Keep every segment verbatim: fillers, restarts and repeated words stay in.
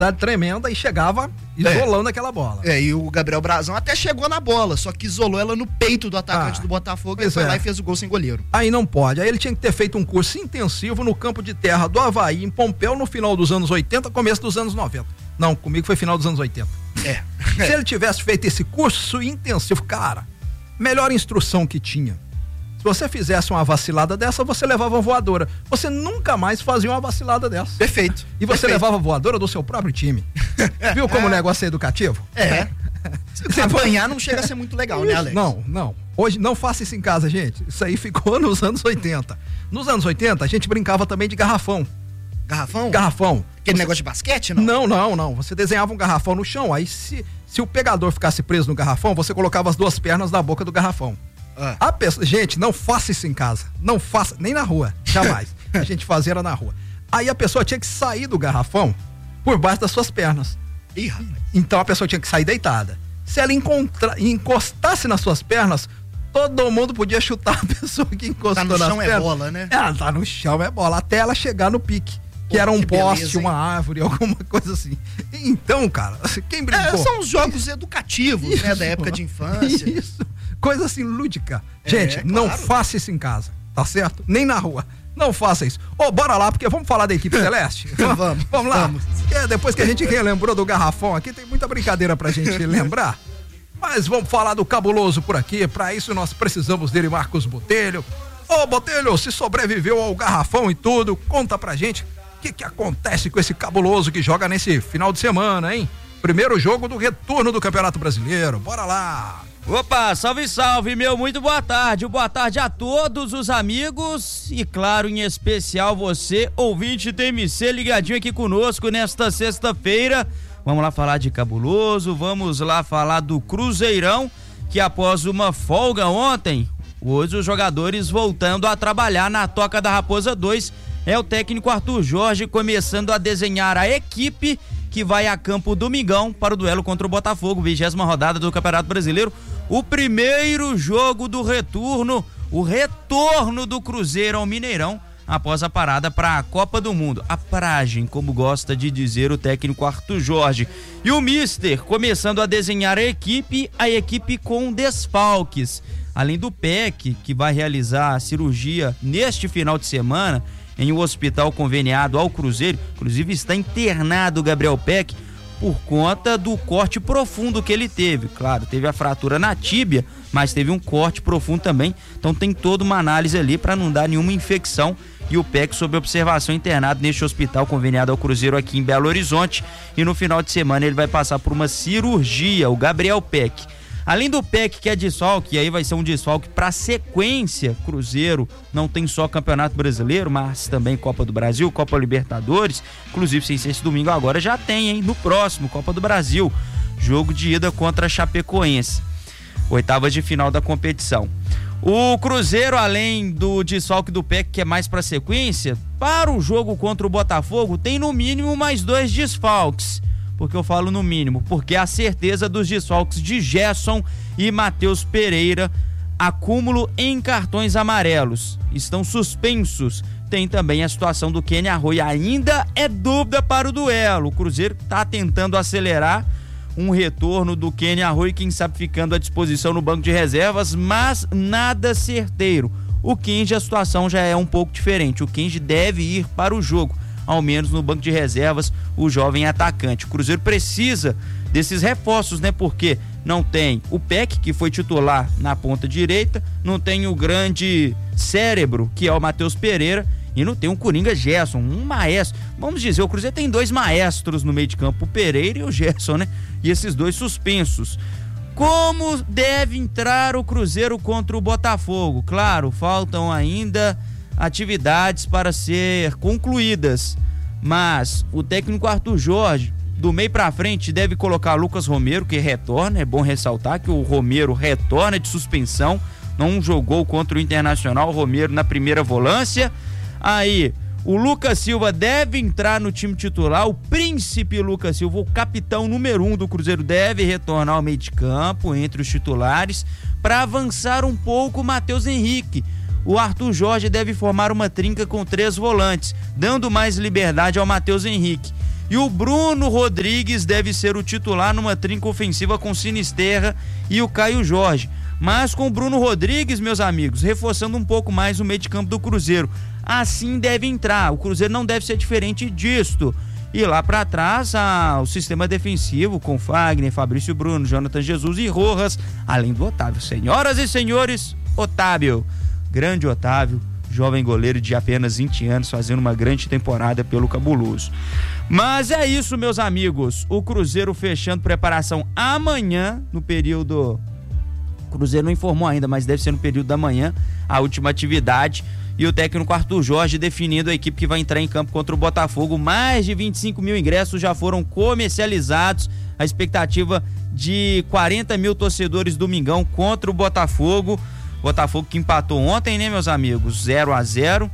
tremenda e chegava isolando é. aquela bola. É, e o Gabriel Brazão até chegou na bola, só que isolou ela no peito do atacante ah, do Botafogo e foi é. lá e fez o gol sem goleiro. Aí não pode, aí ele tinha que ter feito um curso intensivo no campo de terra do Avaí, em Pompéu, no final dos anos oitenta, começo dos anos noventa. Não, comigo foi final dos anos oitenta. É. Se ele tivesse feito esse curso intensivo, cara, melhor instrução que tinha. Se você fizesse uma vacilada dessa, você levava uma voadora. Você nunca mais fazia uma vacilada dessa. Perfeito. E você Perfeito. levava a voadora do seu próprio time. Viu como é. o negócio é educativo? É. Se apanhar não chega a ser muito legal, né, Alex? Não, não. Hoje, não faça isso em casa, gente. Isso aí ficou nos anos oitenta. Nos anos oitenta, a gente brincava também de garrafão. Garrafão? Garrafão. Aquele você... negócio de basquete, não? Não, não, não. Você desenhava um garrafão no chão, aí se, se o pegador ficasse preso no garrafão, você colocava as duas pernas na boca do garrafão. Ah. A pessoa, gente, não faça isso em casa. Não faça, nem na rua, jamais. A gente fazia era na rua. Aí a pessoa tinha que sair do garrafão por baixo das suas pernas. Ih, rapaz. Então a pessoa tinha que sair deitada. Se ela encontra, encostasse nas suas pernas, todo mundo podia chutar a pessoa que encostou tá no nas chão pernas. É bola, né? Ela tá no chão, é bola. Até ela chegar no pique. Que Pô, era um que poste, beleza, uma árvore, alguma coisa assim. Então, cara, quem brincou? É, são os jogos educativos, isso, né? Da época de infância. Isso. Coisa assim, lúdica. Gente, é, não claro. faça isso em casa, tá certo? Nem na rua. Não faça isso. Ô, oh, bora lá, porque vamos falar da equipe celeste? vamos. Vamos lá. Vamos. É, depois que a gente relembrou do garrafão aqui, tem muita brincadeira pra gente lembrar. Mas vamos falar do cabuloso por aqui. Pra isso nós precisamos dele, Marcos Botelho. Ô, oh, Botelho, se sobreviveu ao garrafão e tudo, conta pra gente o que que acontece com esse cabuloso que joga nesse final de semana, hein? Primeiro jogo do retorno do Campeonato Brasileiro. Bora lá. Opa, salve, salve, meu, muito boa tarde, boa tarde a todos os amigos e claro, em especial você, ouvinte T M C, ligadinho aqui conosco nesta sexta-feira. Vamos lá falar de cabuloso, vamos lá falar do Cruzeirão, que após uma folga ontem, hoje os jogadores voltando a trabalhar na Toca da Raposa dois, é o técnico Arthur Jorge começando a desenhar a equipe que vai a campo domingão para o duelo contra o Botafogo, vigésima rodada do Campeonato Brasileiro, o primeiro jogo do retorno, o retorno do Cruzeiro ao Mineirão, após a parada para a Copa do Mundo, a paragem, como gosta de dizer o técnico Arthur Jorge. E o Mister começando a desenhar a equipe, a equipe com desfalques, além do P E C, que vai realizar a cirurgia neste final de semana, em um hospital conveniado ao Cruzeiro, inclusive está internado o Gabriel Peck por conta do corte profundo que ele teve. Claro, teve a fratura na tíbia, mas teve um corte profundo também, então tem toda uma análise ali para não dar nenhuma infecção. E o Peck sob observação internado neste hospital conveniado ao Cruzeiro aqui em Belo Horizonte, e no final de semana ele vai passar por uma cirurgia, o Gabriel Peck. Além do Peck, que é desfalque, e aí vai ser um desfalque para sequência, Cruzeiro não tem só Campeonato Brasileiro, mas também Copa do Brasil, Copa Libertadores, inclusive sem ser esse domingo agora já tem, hein, no próximo, Copa do Brasil, jogo de ida contra a Chapecoense, oitavas de final da competição. O Cruzeiro, além do desfalque do Peck, que é mais para sequência, para o jogo contra o Botafogo, tem no mínimo mais dois desfalques. Porque eu falo no mínimo, porque a certeza dos desfalques de Gerson e Matheus Pereira, acúmulo em cartões amarelos, estão suspensos. Tem também a situação do Kenny Arroyo, ainda é dúvida para o duelo. O Cruzeiro está tentando acelerar um retorno do Kenny Arroyo, quem sabe ficando à disposição no banco de reservas, mas nada certeiro. O Kenji, a situação já é um pouco diferente, o Kenji deve ir para o jogo, ao menos no banco de reservas, o jovem atacante. O Cruzeiro precisa desses reforços, né? Porque não tem o Peck, que foi titular na ponta direita, não tem o grande cérebro, que é o Matheus Pereira, e não tem um Coringa Gerson, um maestro. Vamos dizer, o Cruzeiro tem dois maestros no meio de campo, o Pereira e o Gerson, né? E esses dois suspensos. Como deve entrar o Cruzeiro contra o Botafogo? Claro, faltam ainda atividades para ser concluídas, mas o técnico Arthur Jorge, do meio para frente, deve colocar Lucas Romero, que retorna. É bom ressaltar que o Romero retorna de suspensão, não jogou contra o Internacional, o Romero na primeira volância. Aí o Lucas Silva deve entrar no time titular, o príncipe Lucas Silva, o capitão número um do Cruzeiro, deve retornar ao meio de campo entre os titulares para avançar um pouco o Matheus Henrique. O Arthur Jorge deve formar uma trinca com três volantes, dando mais liberdade ao Matheus Henrique. E o Bruno Rodrigues deve ser o titular numa trinca ofensiva com Sinisterra e o Caio Jorge. Mas com o Bruno Rodrigues, meus amigos, reforçando um pouco mais o meio de campo do Cruzeiro. Assim deve entrar. O Cruzeiro não deve ser diferente disto. E lá para trás, ah, o sistema defensivo com Fagner, Fabrício Bruno, Jonathan Jesus e Rojas, além do Otávio. Senhoras e senhores, Otávio. Grande Otávio, jovem goleiro de apenas vinte anos, fazendo uma grande temporada pelo Cabuloso. Mas é isso, meus amigos. O Cruzeiro fechando preparação amanhã, no período... O Cruzeiro não informou ainda, mas deve ser no período da manhã, a última atividade. E o técnico Arthur Jorge definindo a equipe que vai entrar em campo contra o Botafogo. Mais de vinte e cinco mil ingressos já foram comercializados. A expectativa de quarenta mil torcedores domingão contra o Botafogo. Botafogo que empatou ontem, né, meus amigos? zero a zero.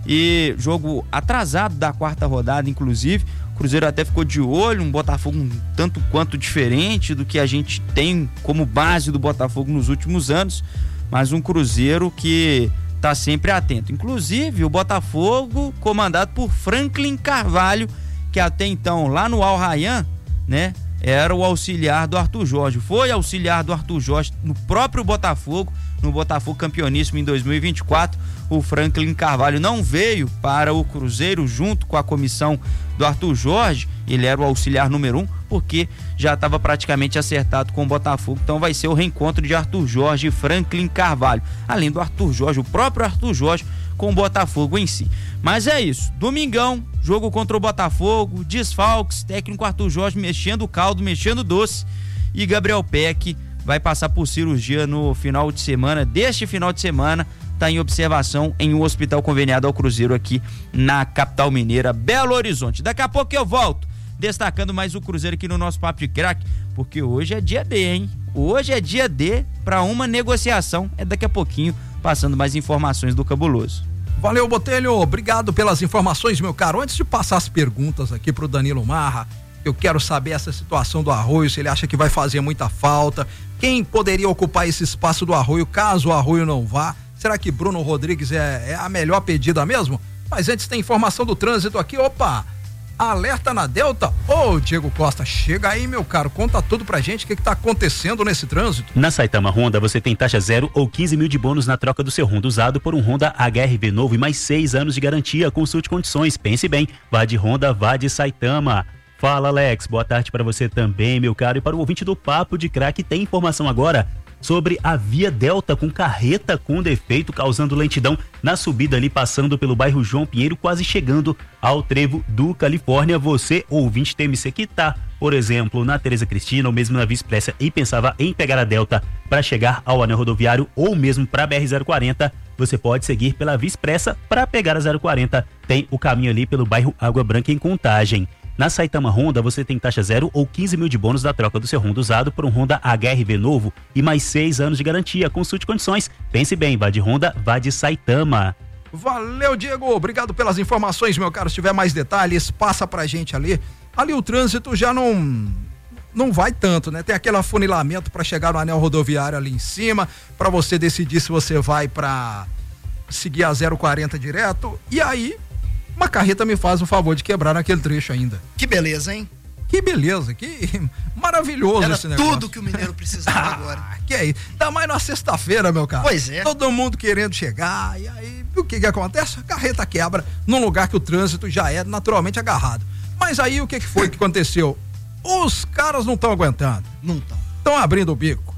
E jogo atrasado da quarta rodada, inclusive. O Cruzeiro até ficou de olho, um Botafogo um tanto quanto diferente do que a gente tem como base do Botafogo nos últimos anos. Mas um Cruzeiro que tá sempre atento. Inclusive, o Botafogo comandado por Franklin Carvalho, que até então, lá no Al Rayyan, né, era o auxiliar do Arthur Jorge. Foi auxiliar do Arthur Jorge no próprio Botafogo, no Botafogo campeoníssimo em dois mil e vinte e quatro. O Franklin Carvalho não veio para o Cruzeiro junto com a comissão do Arthur Jorge. Ele era o auxiliar número um, porque já estava praticamente acertado com o Botafogo. Então vai ser o reencontro de Arthur Jorge e Franklin Carvalho. Além do Arthur Jorge, o próprio Arthur Jorge com o Botafogo em si. Mas é isso, domingão, jogo contra o Botafogo, desfalques, técnico Arthur Jorge mexendo o caldo, mexendo o doce, e Gabriel Peck vai passar por cirurgia no final de semana, deste final de semana, está em observação em um hospital conveniado ao Cruzeiro aqui na capital mineira, Belo Horizonte. Daqui a pouco eu volto, destacando mais o Cruzeiro aqui no nosso Papo de Craque, porque hoje é dia D, hein? Hoje é dia D para uma negociação, é daqui a pouquinho, passando mais informações do Cabuloso. Valeu, Botelho, obrigado pelas informações, meu caro. Antes de passar as perguntas aqui pro Danilo Marra, eu quero saber essa situação do Arroio, se ele acha que vai fazer muita falta, quem poderia ocupar esse espaço do Arroio, caso o Arroio não vá. Será que Bruno Rodrigues é, é a melhor pedida mesmo? Mas antes tem informação do trânsito aqui, opa, alerta na Delta. Ô, Diego Costa, chega aí, meu caro, conta tudo pra gente, o que que tá acontecendo nesse trânsito. Na Saitama Honda, você tem taxa zero ou quinze mil de bônus na troca do seu Honda usado por um Honda H R V novo e mais seis anos de garantia. Consulte condições, pense bem, vá de Honda, vá de Saitama. Fala, Alex, boa tarde para você também, meu caro, e para o ouvinte do Papo de Craque, tem informação agora sobre a Via Delta com carreta com defeito, causando lentidão na subida ali, passando pelo bairro João Pinheiro, quase chegando ao trevo do Califórnia. Você, ouvinte T M C, que tá, por exemplo, na Tereza Cristina ou mesmo na Via Expressa e pensava em pegar a Delta para chegar ao anel rodoviário ou mesmo para a B R zero quarenta, você pode seguir pela Via Expressa para pegar a zero quarenta. Tem o caminho ali pelo bairro Água Branca em Contagem. Na Saitama Honda, você tem taxa zero ou quinze mil de bônus da troca do seu Honda usado por um Honda H R V novo e mais seis anos de garantia. Consulte condições. Pense bem, vá de Honda, vá de Saitama. Valeu, Diego. Obrigado pelas informações, meu caro. Se tiver mais detalhes, passa pra gente ali. Ali o trânsito já não não vai tanto, né? Tem aquele afunilamento para chegar no anel rodoviário ali em cima, para você decidir se você vai para seguir a zero quarenta direto. E aí uma carreta me faz o favor de quebrar naquele trecho ainda. Que beleza, hein? Que beleza, que maravilhoso. Era esse negócio. Tudo que o mineiro precisava ah, agora. Que é isso? Ainda mais na sexta-feira, meu caro. Pois é. Todo mundo querendo chegar, e aí o que que acontece? A carreta quebra num lugar que o trânsito já é naturalmente agarrado. Mas aí o que que foi que aconteceu? Os caras não estão aguentando. Não estão. Estão abrindo o bico.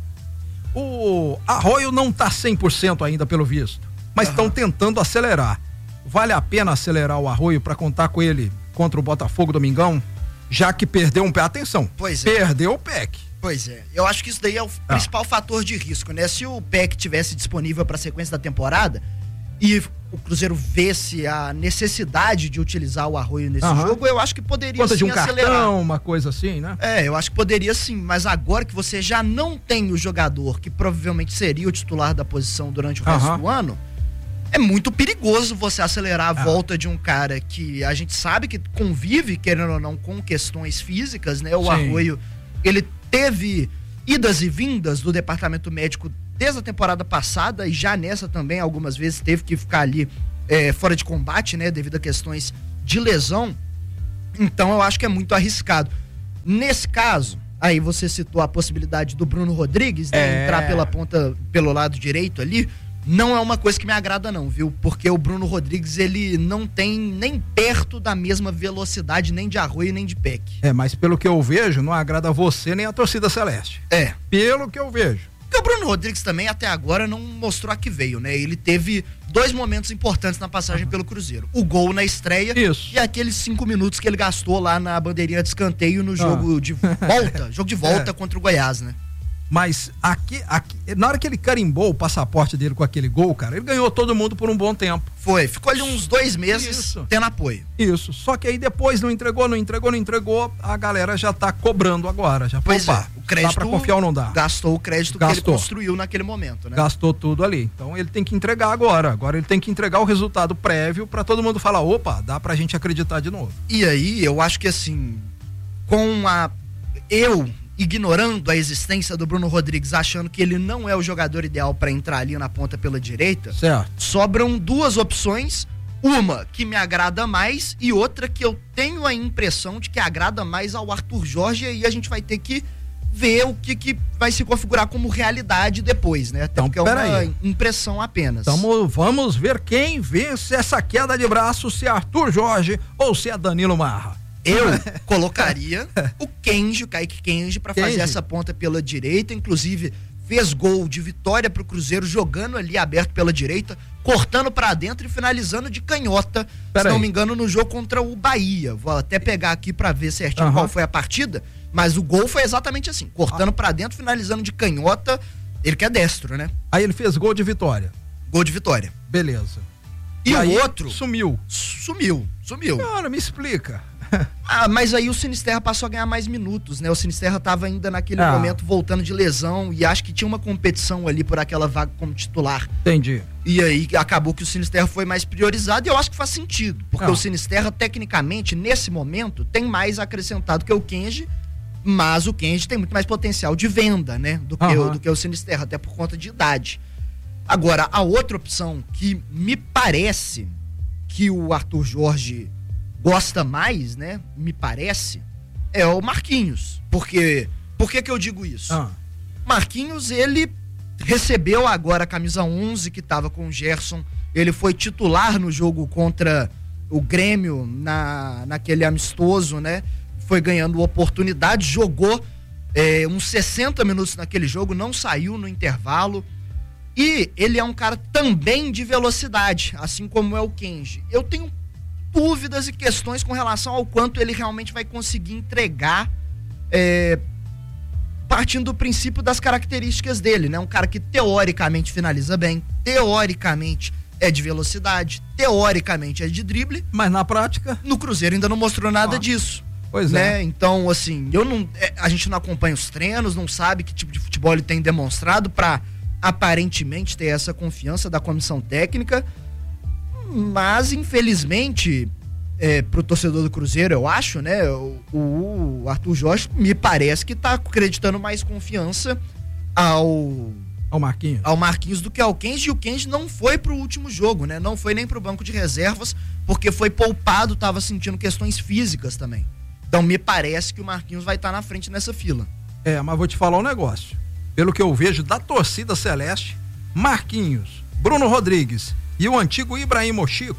O Arroio não tá cem por cento ainda, pelo visto, mas estão uhum. tentando acelerar. Vale a pena acelerar o Arroio para contar com ele contra o Botafogo domingão, já que perdeu um pé? Atenção, pois é. Perdeu o P E C. Pois é, eu acho que isso daí é o ah. principal fator de risco, né? Se o P E C tivesse disponível para a sequência da temporada e o Cruzeiro vesse a necessidade de utilizar o Arroio nesse uhum. jogo, eu acho que poderia Conta sim de um acelerar. Cartão, uma coisa assim, né? É, eu acho que poderia sim, mas agora que você já não tem o jogador que provavelmente seria o titular da posição durante o resto uhum. do ano, é muito perigoso você acelerar a ah. volta de um cara que a gente sabe que convive, querendo ou não, com questões físicas, né? O Sim. Arroio, ele teve idas e vindas do departamento médico desde a temporada passada e já nessa também, algumas vezes, teve que ficar ali é, fora de combate, né? Devido a questões de lesão. Então eu acho que é muito arriscado. Nesse caso, aí você citou a possibilidade do Bruno Rodrigues, né, é... entrar pela ponta, pelo lado direito ali. Não é uma coisa que me agrada não, viu? Porque o Bruno Rodrigues, ele não tem nem perto da mesma velocidade, nem de Arroio, nem de Peck. É, mas pelo que eu vejo, não agrada você nem a torcida celeste. É. Pelo que eu vejo. Porque o Bruno Rodrigues também, até agora, não mostrou a que veio, né? Ele teve dois momentos importantes na passagem uhum. pelo Cruzeiro. O gol na estreia. Isso. E aqueles cinco minutos que ele gastou lá na bandeirinha de escanteio no jogo ah. de volta, jogo de volta é. contra o Goiás, né? Mas aqui, aqui, na hora que ele carimbou o passaporte dele com aquele gol, cara, ele ganhou todo mundo por um bom tempo. Foi, ficou ali uns dois meses Isso. tendo apoio. Isso, só que aí depois não entregou, não entregou, não entregou, a galera já tá cobrando agora, já pois opa, é, o crédito, dá pra confiar ou não dá? Gastou o crédito gastou. que ele construiu naquele momento, né? Gastou tudo ali, então ele tem que entregar agora, agora ele tem que entregar o resultado prévio pra todo mundo falar, opa, dá pra gente acreditar de novo. E aí, eu acho que assim, com a... eu... ignorando a existência do Bruno Rodrigues, achando que ele não é o jogador ideal para entrar ali na ponta pela direita, certo. Sobram duas opções, uma que me agrada mais e outra que eu tenho a impressão de que agrada mais ao Arthur Jorge, e aí a gente vai ter que ver o que, que vai se configurar como realidade depois, né? Até então, porque é uma aí. impressão apenas. Então vamos ver quem vence essa queda de braço, se é Arthur Jorge ou se é Danilo Marra. Eu colocaria o Kenji, o Kaique Kenji, pra Kenji. fazer essa ponta pela direita. Inclusive, fez gol de vitória pro Cruzeiro, jogando ali aberto pela direita, cortando pra dentro e finalizando de canhota, Pera se não aí. me engano, no jogo contra o Bahia. Vou até pegar aqui pra ver certinho Uhum. qual foi a partida, mas o gol foi exatamente assim, cortando ah. pra dentro, finalizando de canhota. Ele que é destro, né? Aí ele fez gol de vitória. Gol de vitória. Beleza. E, e o aí, outro... Sumiu. Sumiu, sumiu. Cara, me explica. Ah, mas aí o Sinisterra passou a ganhar mais minutos, né? O Sinisterra tava ainda naquele ah. momento voltando de lesão e acho que tinha uma competição ali por aquela vaga como titular. Entendi. E aí acabou que o Sinisterra foi mais priorizado e eu acho que faz sentido, porque ah. o Sinisterra, tecnicamente, nesse momento, tem mais acrescentado que o Kenji, mas o Kenji tem muito mais potencial de venda, né? Do que, uhum. o, do que o Sinisterra, até por conta de idade. Agora, a outra opção que me parece que o Arthur Jorge gosta mais, né, me parece, é o Marquinhos. Porque, por que que eu digo isso? Ah. Marquinhos, ele recebeu agora a camisa onze que tava com o Gerson, ele foi titular no jogo contra o Grêmio, na, naquele amistoso, né, foi ganhando oportunidade, jogou é, uns sessenta minutos naquele jogo, não saiu no intervalo, e ele é um cara também de velocidade, assim como é o Kenji. Eu tenho dúvidas e questões com relação ao quanto ele realmente vai conseguir entregar, é, partindo do princípio das características dele, né? Um cara que teoricamente finaliza bem, teoricamente é de velocidade, teoricamente é de drible, mas na prática no Cruzeiro ainda não mostrou nada ah, disso. Pois né? é. Então, assim, eu não, a gente não acompanha os treinos, não sabe que tipo de futebol ele tem demonstrado para aparentemente ter essa confiança da comissão técnica. Mas, infelizmente, é, pro torcedor do Cruzeiro, eu acho, né? O, o Arthur Jorge me parece que tá acreditando mais confiança ao... Ao Marquinhos. Ao Marquinhos do que ao Kenji. E o Kenji não foi pro último jogo, né? Não foi nem pro banco de reservas, porque foi poupado, tava sentindo questões físicas também. Então, me parece que o Marquinhos vai estar tá na frente nessa fila. É, mas vou te falar um negócio. Pelo que eu vejo da torcida celeste, Marquinhos, Bruno Rodrigues e o antigo Ibrahim Chico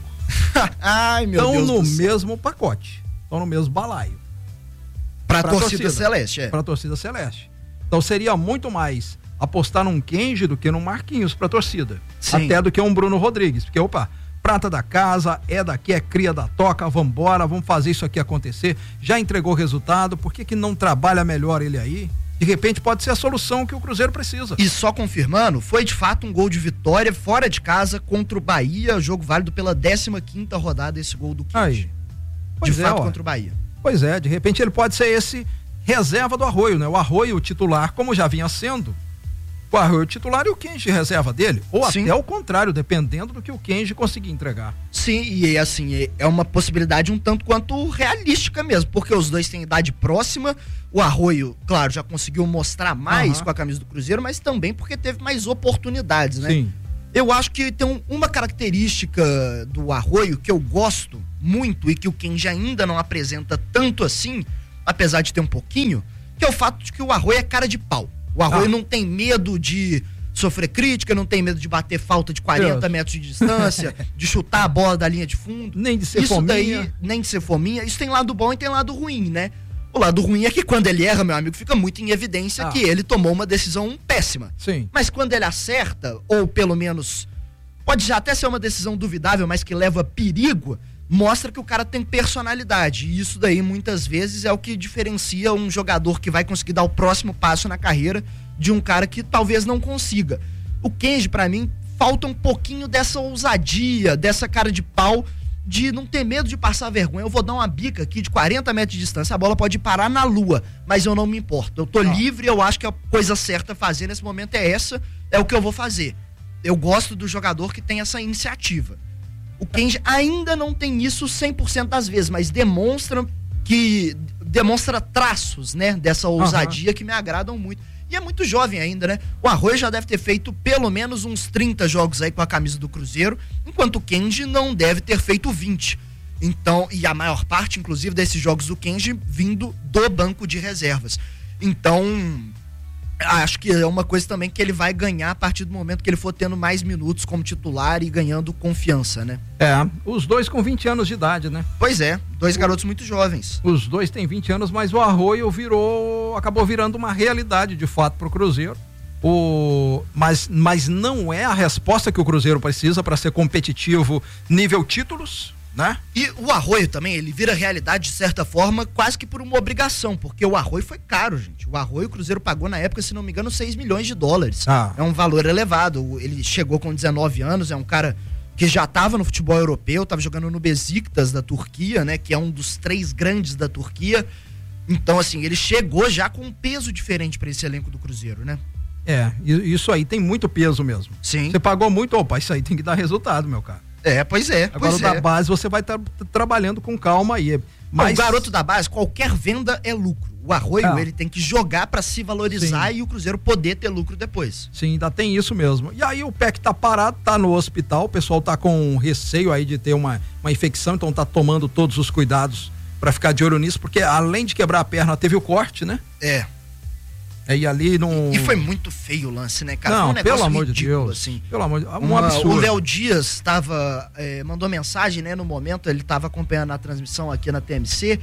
Ai, meu Deus estão no do céu. mesmo pacote, estão no mesmo balaio. Pra, pra torcida, torcida celeste, é. Pra torcida celeste. Então seria muito mais apostar num Kenji do que num Marquinhos pra torcida. Sim. Até do que um Bruno Rodrigues, porque opa, prata da casa, é daqui, é cria da toca, vambora, vamos fazer isso aqui acontecer. Já entregou resultado, por que que não trabalha melhor ele aí? De repente pode ser a solução que o Cruzeiro precisa. E só confirmando, foi de fato um gol de vitória fora de casa contra o Bahia, jogo válido pela décima quinta rodada, esse gol do Kenji. De é, fato ó. contra o Bahia. Pois é, de repente ele pode ser esse reserva do Arroio, né? O Arroio titular, como já vinha sendo, o Arroio titular e o Kenji reserva dele, ou Sim. até o contrário, dependendo do que o Kenji conseguir entregar. Sim, e assim, é uma possibilidade um tanto quanto realística mesmo, porque os dois têm idade próxima. O Arroio, claro, já conseguiu mostrar mais Uhum. com a camisa do Cruzeiro, mas também porque teve mais oportunidades, né? Sim. Eu acho que tem um, uma característica do Arroio que eu gosto muito e que o Kenji ainda não apresenta tanto assim, apesar de ter um pouquinho, que é o fato de que o Arroio é cara de pau. O Arroio ah. não tem medo de sofrer crítica, não tem medo de bater falta de quarenta Deus. metros de distância, de chutar a bola da linha de fundo. Nem de ser Isso fominha. Daí, nem de ser fominha. Isso tem lado bom e tem lado ruim, né? O lado ruim é que quando ele erra, meu amigo, fica muito em evidência ah. que ele tomou uma decisão péssima. Sim. Mas quando ele acerta, ou pelo menos pode já até ser uma decisão duvidável, mas que leva perigo, mostra que o cara tem personalidade. E isso daí, muitas vezes, é o que diferencia um jogador que vai conseguir dar o próximo passo na carreira de um cara que talvez não consiga. O Kenji, pra mim, falta um pouquinho dessa ousadia, dessa cara de pau, de não ter medo de passar vergonha. Eu vou dar uma bica aqui de quarenta metros de distância, a bola pode parar na lua, mas eu não me importo. Eu tô ah. livre, eu acho que a coisa certa a fazer nesse momento é essa, é o que eu vou fazer. Eu gosto do jogador que tem essa iniciativa. O Kenji ainda não tem isso cem por cento das vezes, mas demonstra que demonstra traços, né, dessa ousadia uhum. que me agradam muito. E é muito jovem ainda, né? O Arroio já deve ter feito pelo menos uns trinta jogos aí com a camisa do Cruzeiro, enquanto o Kenji não deve ter feito vinte. Então, e a maior parte, inclusive, desses jogos do Kenji vindo do banco de reservas. Então, acho que é uma coisa também que ele vai ganhar a partir do momento que ele for tendo mais minutos como titular e ganhando confiança, né? É, os dois com vinte anos de idade, né? Pois é, dois garotos muito jovens. Os dois têm vinte anos, mas o Arroio virou, acabou virando uma realidade de fato pro Cruzeiro. O, mas, mas não é a resposta que o Cruzeiro precisa para ser competitivo nível títulos, né? E o Arroio também, ele vira realidade de certa forma, quase que por uma obrigação, porque o Arroio foi caro, gente. O Arroio, o Cruzeiro pagou na época, se não me engano, seis milhões de dólares. Ah. É um valor elevado. Ele chegou com dezenove anos, é um cara que já estava no futebol europeu, estava jogando no Besiktas da Turquia, né? Que é um dos três grandes da Turquia. Então, assim, ele chegou já com um peso diferente para esse elenco do Cruzeiro, né? É, isso aí tem muito peso mesmo. Sim. Você pagou muito, opa, isso aí tem que dar resultado, meu cara. É, pois é. Agora pois o da é. base você vai estar tá trabalhando com calma aí. Mas... O garoto da base, qualquer venda é lucro. O Arroio, ah. ele tem que jogar pra se valorizar Sim. e o Cruzeiro poder ter lucro depois. Sim, ainda tem isso mesmo. E aí o P E C tá parado, tá no hospital, o pessoal tá com receio aí de ter uma, uma infecção, então tá tomando todos os cuidados pra ficar de olho nisso, porque além de quebrar a perna, teve o corte, né? É. É, e ali não... E foi muito feio o lance, né, cara? Não, foi um negócio pelo amor ridículo, de Deus. Assim. Pelo amor de Deus. Um Uma, absurdo. O Léo Dias tava, é, mandou mensagem, né, no momento, ele tava acompanhando a transmissão aqui na T M C,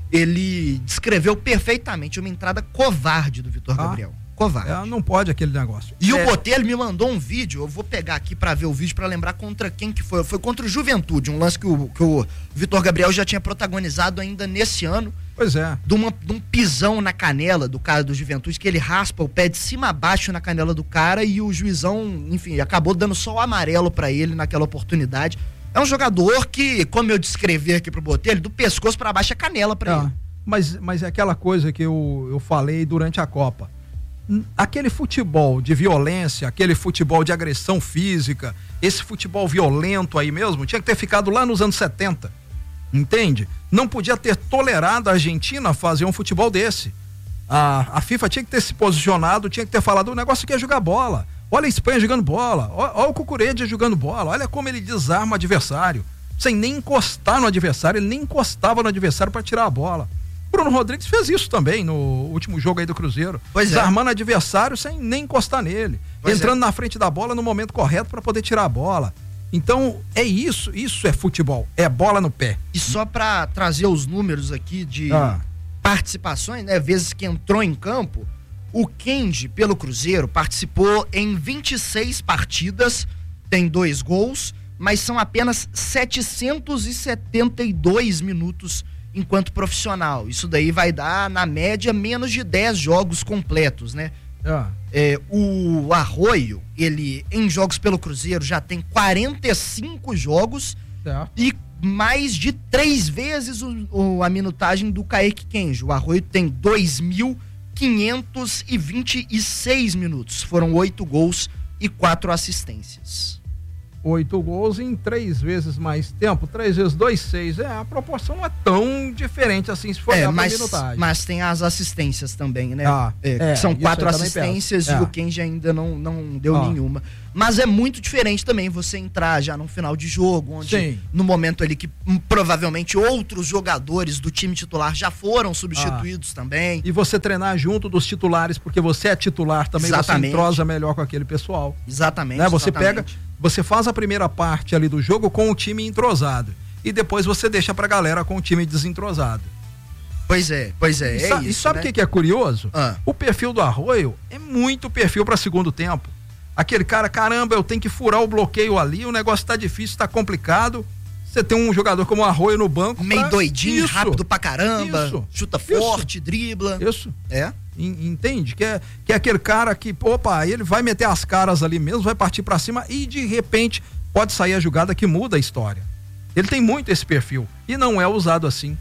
ele descreveu perfeitamente uma entrada covarde do Vitor ah. Gabriel. Covarde. É, não pode aquele negócio. E é. o Botelho me mandou um vídeo, eu vou pegar aqui pra ver o vídeo pra lembrar contra quem que foi. Foi contra o Juventude, um lance que o, que o Vitor Gabriel já tinha protagonizado ainda nesse ano. Pois é. De, uma, de um pisão na canela do cara do Juventude, que ele raspa o pé de cima a baixo na canela do cara e o juizão, enfim, acabou dando só o amarelo pra ele naquela oportunidade. É um jogador que, como eu descrevi aqui pro Botelho, do pescoço pra baixo é canela pra é, ele. Mas, mas é aquela coisa que eu, eu falei durante a Copa. Aquele futebol de violência, aquele futebol de agressão física, esse futebol violento aí mesmo, tinha que ter ficado lá nos anos setenta, entende? Não podia ter tolerado a Argentina fazer um futebol desse. A, a FIFA tinha que ter se posicionado, tinha que ter falado, o negócio aqui é jogar bola. Olha a Espanha jogando bola, olha, olha o Cucurella jogando bola, olha como ele desarma o adversário, sem nem encostar no adversário, ele nem encostava no adversário para tirar a bola. Bruno Rodrigues fez isso também no último jogo aí do Cruzeiro, pois desarmando é. adversário sem nem encostar nele, pois entrando é. na frente da bola no momento correto para poder tirar a bola. Então é isso, isso é futebol, é bola no pé. E só para trazer os números aqui de ah. participações, né, vezes que entrou em campo, o Kenji pelo Cruzeiro participou em vinte e seis partidas, tem dois gols, mas são apenas setecentos e setenta e dois minutos enquanto profissional. Isso daí vai dar, na média, menos de dez jogos completos, né? Ah. É, o Arroio, ele, em jogos pelo Cruzeiro, já tem quarenta e cinco jogos certo. E mais de três vezes o, o, a minutagem do Kaique Kenji. O Arroio tem dois mil quinhentos e vinte e seis minutos. Foram oito gols e quatro assistências. Oito gols em três vezes mais tempo, três vezes dois, seis. É, a proporção não é tão diferente assim se for é, olhar mas, pra minutagem. Mas tem as assistências também, né? Ah, é, é, são quatro assistências e é. o Kenji ainda não, não deu ah. nenhuma. Mas é muito diferente também você entrar já no final de jogo, onde Sim. no momento ali que hum, provavelmente outros jogadores do time titular já foram substituídos ah. também. E você treinar junto dos titulares, porque você é titular também, exatamente. Você entrosa melhor com aquele pessoal. Exatamente. Né? Você exatamente. pega, você faz a primeira parte ali do jogo com o time entrosado e depois você deixa pra galera com o time desentrosado. Pois é, pois é. E, é sa isso, e sabe o né? que, que é curioso? Ah. O perfil do Arroio é muito perfil para segundo tempo. Aquele cara, caramba, eu tenho que furar o bloqueio ali, o negócio tá difícil, tá complicado. Você tem um jogador como o Arroio no banco. Meio pra... doidinho, isso, rápido pra caramba, isso, chuta isso, forte, dribla. Isso. É? Entende? Que é, que é aquele cara que, opa, ele vai meter as caras ali mesmo, vai partir pra cima e de repente pode sair a jogada que muda a história. Ele tem muito esse perfil e não é usado assim.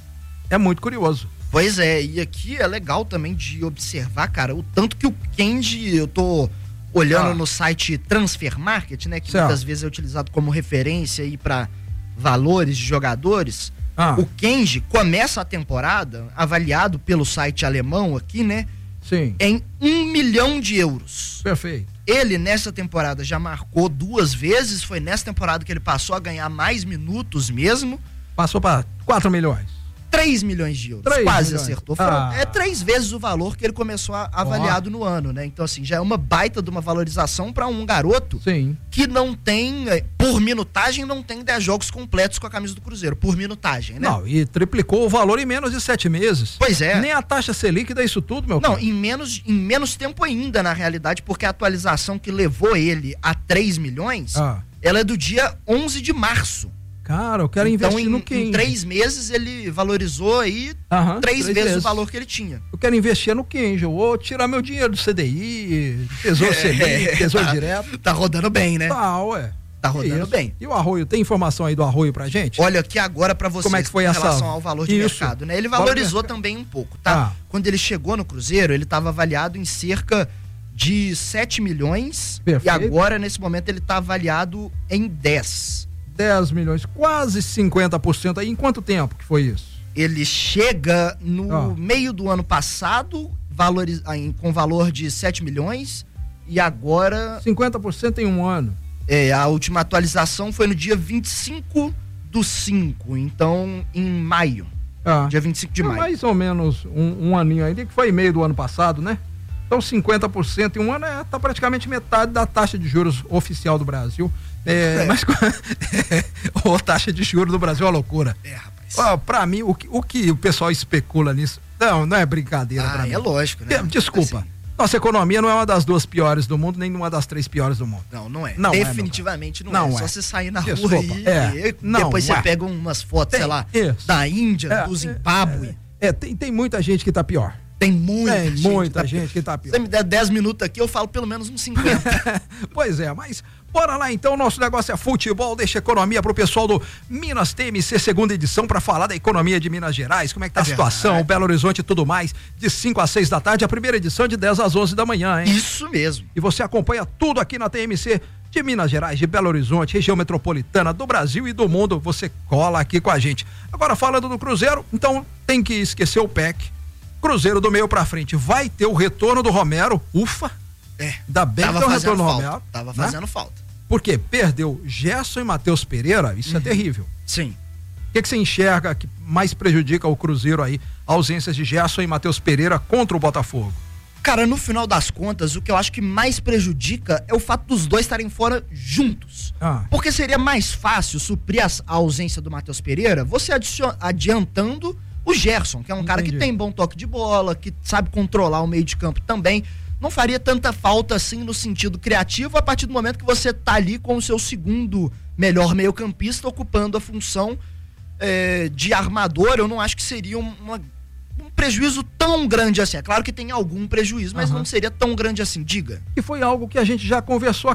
É muito curioso. Pois é, e aqui é legal também de observar, cara, o tanto que o Kenji, eu tô olhando ah. no site Transfer Market, né, que certo. muitas vezes é utilizado como referência aí para valores de jogadores. Ah. O Kenji começa a temporada, avaliado pelo site alemão aqui, né? Sim. Em um milhão de euros. Perfeito. Ele, nessa temporada, já marcou duas vezes. Foi nessa temporada que ele passou a ganhar mais minutos mesmo. Passou para quatro milhões. três milhões de euros. três Quase milhões. acertou. Ah. É três vezes o valor que ele começou a, avaliado oh. no ano, né? Então, assim, já é uma baita de uma valorização para um garoto Sim. que não tem, por minutagem, não tem dez jogos completos com a camisa do Cruzeiro. Por minutagem, né? Não, e triplicou o valor em menos de sete meses. Pois é. Nem a taxa Selic dá isso tudo, meu Não, cara. em menos, em menos tempo ainda, na realidade, porque a atualização que levou ele a três milhões, ah. ela é do dia onze de março. Cara, eu quero então, investir em, no Kenji. Em três meses ele valorizou aí Aham, três, três vezes, vezes o valor que ele tinha. Eu quero investir no Kenji. Eu vou tirar meu dinheiro do C D I, Tesouro Selic, Tesouro tá, Direto. Tá rodando bem, né? Tá, ué. Tá rodando Isso. bem. E o Arroio, tem informação aí do Arroio pra gente? Olha aqui agora pra vocês, como é que foi em essa... relação ao valor de Isso. mercado, né? Ele valorizou também um pouco, tá? Ah. Quando ele chegou no Cruzeiro, ele estava avaliado em cerca de sete milhões. Perfeito. E agora, nesse momento, ele tá avaliado em dez. dez milhões, quase cinquenta por cento aí. Em quanto tempo que foi isso? Ele chega no Ah. meio do ano passado, valoriz... com valor de sete milhões, e agora... cinquenta por cento em um ano. É, a última atualização foi no dia vinte e cinco do cinco, então em maio. Ah. Dia vinte e cinco de é maio. Mais ou menos um, um aninho ainda, que foi meio do ano passado, né? Então cinquenta por cento em um ano é, tá praticamente metade da taxa de juros oficial do Brasil. É, é. Mas a taxa de juros do Brasil é uma loucura. É, rapaz. Ó, pra mim, o que, o que o pessoal especula nisso, não, não é brincadeira ah, pra mim. é lógico, né? Desculpa. Assim. Nossa economia não é uma das duas piores do mundo, nem uma das três piores do mundo. Não, não é. Não Definitivamente é, não, não é. é. Só você sair na Desculpa, rua e, é. e Não, depois ué. você pega umas fotos, Tem, sei lá, isso. da Índia, É, do Zimbábue. É, é tem, tem muita gente que tá pior. Tem muita, Tem gente, muita que tá gente que tá pior. Se você me der dez minutos aqui, eu falo pelo menos uns cinquenta. Pois é, mas bora lá então, nosso negócio é futebol, deixa economia pro pessoal do Minas T M C, segunda edição, pra falar da economia de Minas Gerais, como é que tá a É situação, verdade. Belo Horizonte e tudo mais, de cinco às seis da tarde, a primeira edição de dez às onze da manhã, hein? Isso mesmo. E você acompanha tudo aqui na T M C de Minas Gerais, de Belo Horizonte, região metropolitana, do Brasil e do mundo, você cola aqui com a gente. Agora falando do Cruzeiro, então tem que esquecer o P E C. Cruzeiro do meio pra frente, vai ter o retorno do Romero, ufa, É. ainda bem Tava que tem o fazendo retorno do falta. Romero. Tava né? fazendo falta. Porque perdeu Gerson e Matheus Pereira, isso Uhum. é terrível. Sim. O que, que você enxerga que mais prejudica o Cruzeiro aí, ausências de Gerson e Matheus Pereira contra o Botafogo? Cara, no final das contas, o que eu acho que mais prejudica é o fato dos dois estarem fora juntos. Ah. Porque seria mais fácil suprir a, a ausência do Matheus Pereira, você adicion- adiantando o Gerson, que é um Entendi. cara que tem bom toque de bola, que sabe controlar o meio de campo também. Não faria tanta falta assim no sentido criativo a partir do momento que você tá ali com o seu segundo melhor meio-campista ocupando a função é, de armador. Eu não acho que seria um, uma, um prejuízo tão grande assim. É claro que tem algum prejuízo, mas Aham. não seria tão grande assim, diga. E foi algo que a gente já conversou aqui.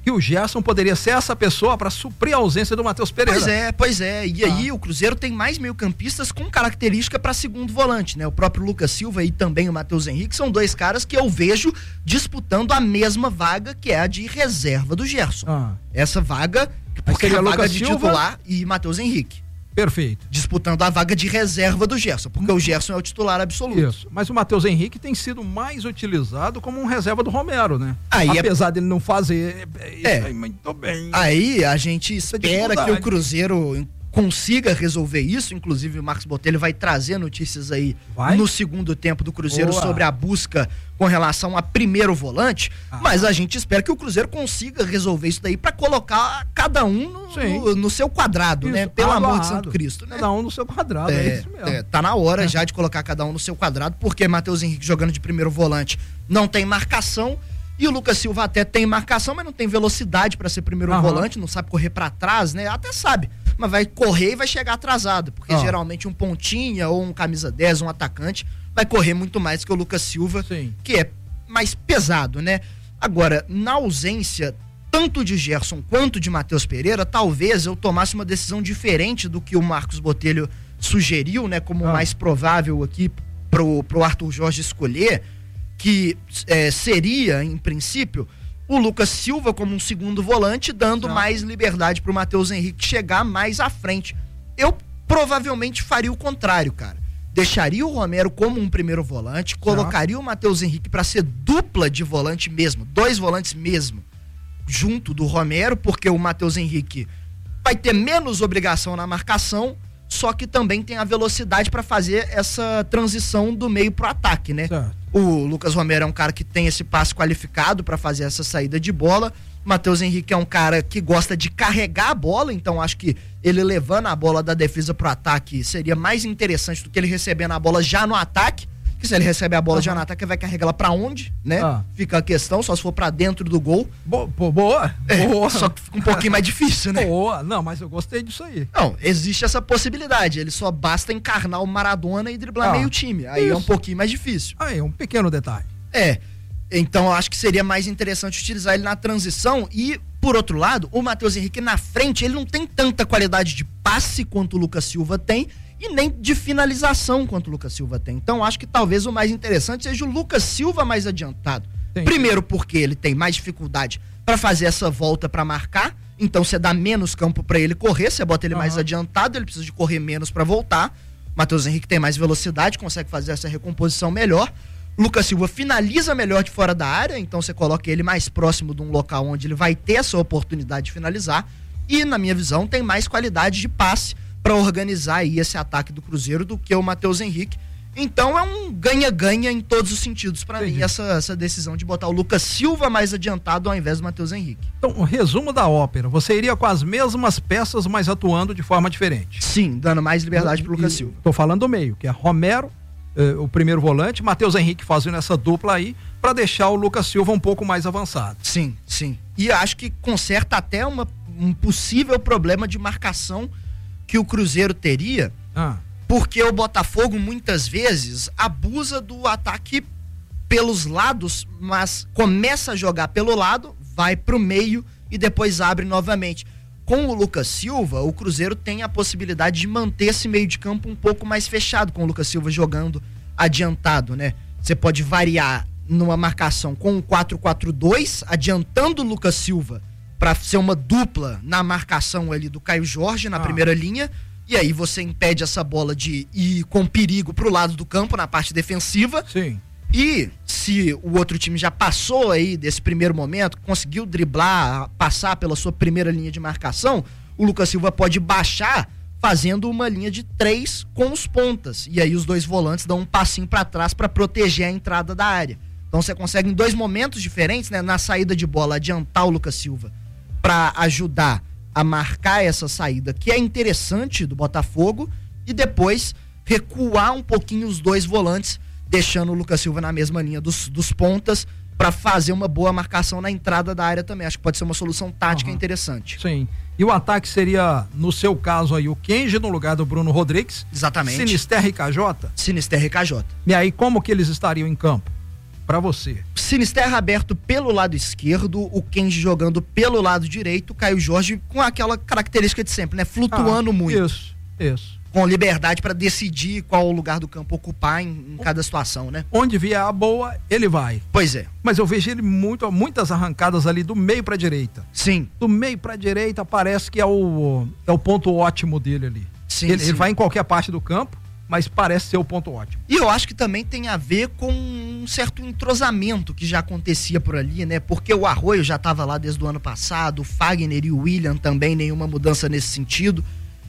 que o Gerson poderia ser essa pessoa para suprir a ausência do Matheus Pereira. Pois é, pois é. E ah. aí o Cruzeiro tem mais meio-campistas com característica para segundo volante, né? O próprio Lucas Silva e também o Matheus Henrique são dois caras que eu vejo disputando a mesma vaga, que é a de reserva do Gerson. Ah. Essa vaga, porque é a vaga de Silva titular e Matheus Henrique. Perfeito. Disputando a vaga de reserva do Gerson, porque hum. o Gerson é o titular absoluto. Isso. Mas o Matheus Henrique tem sido mais utilizado como um reserva do Romero, né? Aí Apesar é... dele não fazer isso é. aí muito bem. Aí a gente espera que o Cruzeiro consiga resolver isso. Inclusive o Marcos Botelho vai trazer notícias aí vai? no segundo tempo do Cruzeiro Boa. sobre a busca com relação a primeiro volante, ah. mas a gente espera que o Cruzeiro consiga resolver isso daí para colocar cada um no, no, no seu quadrado, isso. né? Pelo amor de Santo Cristo, né? Cada um no seu quadrado, é, é isso mesmo. É, tá na hora é. já de colocar cada um no seu quadrado, porque Matheus Henrique jogando de primeiro volante não tem marcação. E o Lucas Silva até tem marcação, mas não tem velocidade para ser primeiro uhum. volante, não sabe correr para trás, né? Até sabe, mas vai correr e vai chegar atrasado, porque uhum. geralmente um pontinha ou um camisa dez, um atacante, vai correr muito mais que o Lucas Silva, Sim. que é mais pesado, né? Agora, na ausência tanto de Gerson quanto de Matheus Pereira, talvez eu tomasse uma decisão diferente do que o Marcos Botelho sugeriu, né? Como uhum. mais provável aqui pro, pro Arthur Jorge escolher, que é, seria, em princípio, o Lucas Silva como um segundo volante, dando Não. mais liberdade para o Matheus Henrique chegar mais à frente. Eu provavelmente faria o contrário, cara. Deixaria o Romero como um primeiro volante, colocaria Não. o Matheus Henrique para ser dupla de volante mesmo, dois volantes mesmo, junto do Romero, porque o Matheus Henrique vai ter menos obrigação na marcação, só que também tem a velocidade para fazer essa transição do meio pro ataque, né? Certo. O Lucas Romero é um cara que tem esse passe qualificado para fazer essa saída de bola. O Matheus Henrique é um cara que gosta de carregar a bola, então acho que ele levando a bola da defesa pro ataque seria mais interessante do que ele recebendo a bola já no ataque. Porque se ele recebe a bola uhum. já no ataque, vai carregar ela pra onde, né? Ah. Fica a questão, só se for pra dentro do gol. Bo boa, é, boa. Só que fica um pouquinho mais difícil, né? Boa, não, mas eu gostei disso aí. Não, existe essa possibilidade, ele só basta encarnar o Maradona e driblar ah. meio time, aí Isso. é um pouquinho mais difícil. Aí é um pequeno detalhe. É, então eu acho que seria mais interessante utilizar ele na transição e, por outro lado, o Matheus Henrique na frente, ele não tem tanta qualidade de passe quanto o Lucas Silva tem, e nem de finalização quanto o Lucas Silva tem. Então acho que talvez o mais interessante seja o Lucas Silva mais adiantado. Sim. Primeiro porque ele tem mais dificuldade para fazer essa volta para marcar, então você dá menos campo para ele correr, você bota ele uhum. mais adiantado, ele precisa de correr menos para voltar. Matheus Henrique tem mais velocidade, consegue fazer essa recomposição melhor. Lucas Silva finaliza melhor de fora da área, então você coloca ele mais próximo de um local onde ele vai ter essa oportunidade de finalizar. E, na minha visão, tem mais qualidade de passe para organizar aí esse ataque do Cruzeiro do que o Matheus Henrique. Então é um ganha-ganha em todos os sentidos para mim essa, essa decisão de botar o Lucas Silva mais adiantado ao invés do Matheus Henrique. Então, o resumo da ópera, você iria com as mesmas peças, mas atuando de forma diferente? Sim, dando mais liberdade pro Lucas Silva. Tô falando do meio, que é Romero, eh, o primeiro volante, Matheus Henrique fazendo essa dupla aí, para deixar o Lucas Silva um pouco mais avançado. Sim, sim. E acho que conserta até uma, um possível problema de marcação que o Cruzeiro teria, ah. porque o Botafogo muitas vezes abusa do ataque pelos lados, mas começa a jogar pelo lado, vai pro meio e depois abre novamente. Com o Lucas Silva, o Cruzeiro tem a possibilidade de manter esse meio de campo um pouco mais fechado, com o Lucas Silva jogando adiantado, né? Você pode variar numa marcação com o quatro quatro dois, adiantando o Lucas Silva para ser uma dupla na marcação ali do Caio Jorge na ah. primeira linha, e aí você impede essa bola de ir com perigo pro lado do campo, na parte defensiva. Sim. E se o outro time já passou aí desse primeiro momento, conseguiu driblar, passar pela sua primeira linha de marcação, o Lucas Silva pode baixar fazendo uma linha de três com os pontas, e aí os dois volantes dão um passinho para trás para proteger a entrada da área. Então você consegue em dois momentos diferentes, né, na saída de bola, adiantar o Lucas Silva para ajudar a marcar essa saída, que é interessante do Botafogo, e depois recuar um pouquinho os dois volantes, deixando o Lucas Silva na mesma linha dos, dos pontas, para fazer uma boa marcação na entrada da área também. Acho que pode ser uma solução tática uhum. interessante. Sim. E o ataque seria, no seu caso aí, o Kenji no lugar do Bruno Rodrigues. Exatamente. Sinisterra e K J? Sinisterra e K J. E aí, como que eles estariam em campo? Pra você. Sinisterra aberto pelo lado esquerdo, o Kenji jogando pelo lado direito, o Caio Jorge com aquela característica de sempre, né? Flutuando ah, muito. Isso, isso. Com liberdade para decidir qual lugar do campo ocupar em, em cada situação, né? Onde vier a boa, ele vai. Pois é. Mas eu vejo ele muito, muitas arrancadas ali do meio pra direita. Sim. Do meio pra direita parece que é o, é o ponto ótimo dele ali. Sim, ele, sim. ele vai em qualquer parte do campo, mas parece ser o ponto ótimo. E eu acho que também tem a ver com um certo entrosamento que já acontecia por ali, né? Porque o Arroio já estava lá desde o ano passado, o Fagner e o William também, nenhuma mudança nesse sentido.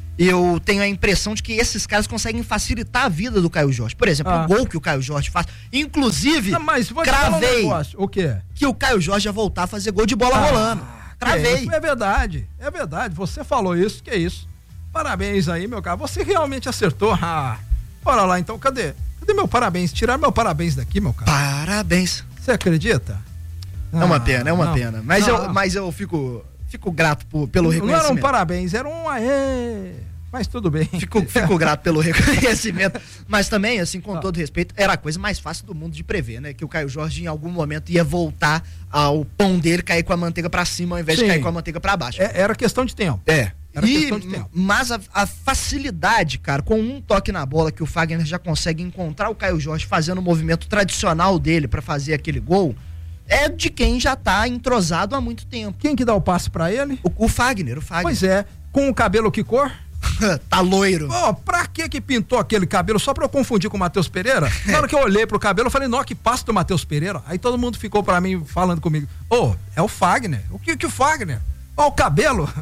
Eu tenho a impressão de que esses caras conseguem facilitar a vida do Caio Jorge. Por exemplo, ah. o gol que o Caio Jorge faz. Inclusive, Não, mas vou cravei um o quê? que o Caio Jorge ia voltar a fazer gol de bola ah, rolando. Cravei. É, é verdade, é verdade. Você falou isso, que é isso. Parabéns aí, meu cara. Você realmente acertou. Ah, bora lá, então. Cadê? Cadê meu parabéns? Tirar meu parabéns daqui, meu cara. Parabéns. Você acredita? É uma pena, é uma não. pena. Mas, não, eu, não. mas eu fico... Fico grato por, pelo não reconhecimento. Não era um parabéns, era um aê. Mas tudo bem. Fico, fico grato pelo reconhecimento. Mas também, assim, com todo respeito, era a coisa mais fácil do mundo de prever, né? Que o Caio Jorge, em algum momento, ia voltar ao pão dele cair com a manteiga pra cima, ao invés Sim. de cair com a manteiga pra baixo. É, era questão de tempo. É. Era e, questão de tempo. Mas a, a facilidade, cara, com um toque na bola que o Fagner já consegue encontrar o Caio Jorge fazendo o movimento tradicional dele pra fazer aquele gol, é de quem já tá entrosado há muito tempo. Quem que dá o passe pra ele? O, o Fagner, o Fagner. Pois é, com o cabelo que cor? Tá loiro. Pô, oh, pra que que pintou aquele cabelo? Só pra eu confundir com o Matheus Pereira? Na hora que eu olhei pro cabelo, eu falei, não, que passe do Matheus Pereira. Aí todo mundo ficou pra mim, falando comigo, ô, oh, é o Fagner. O que que o Fagner? Ó, oh, o cabelo.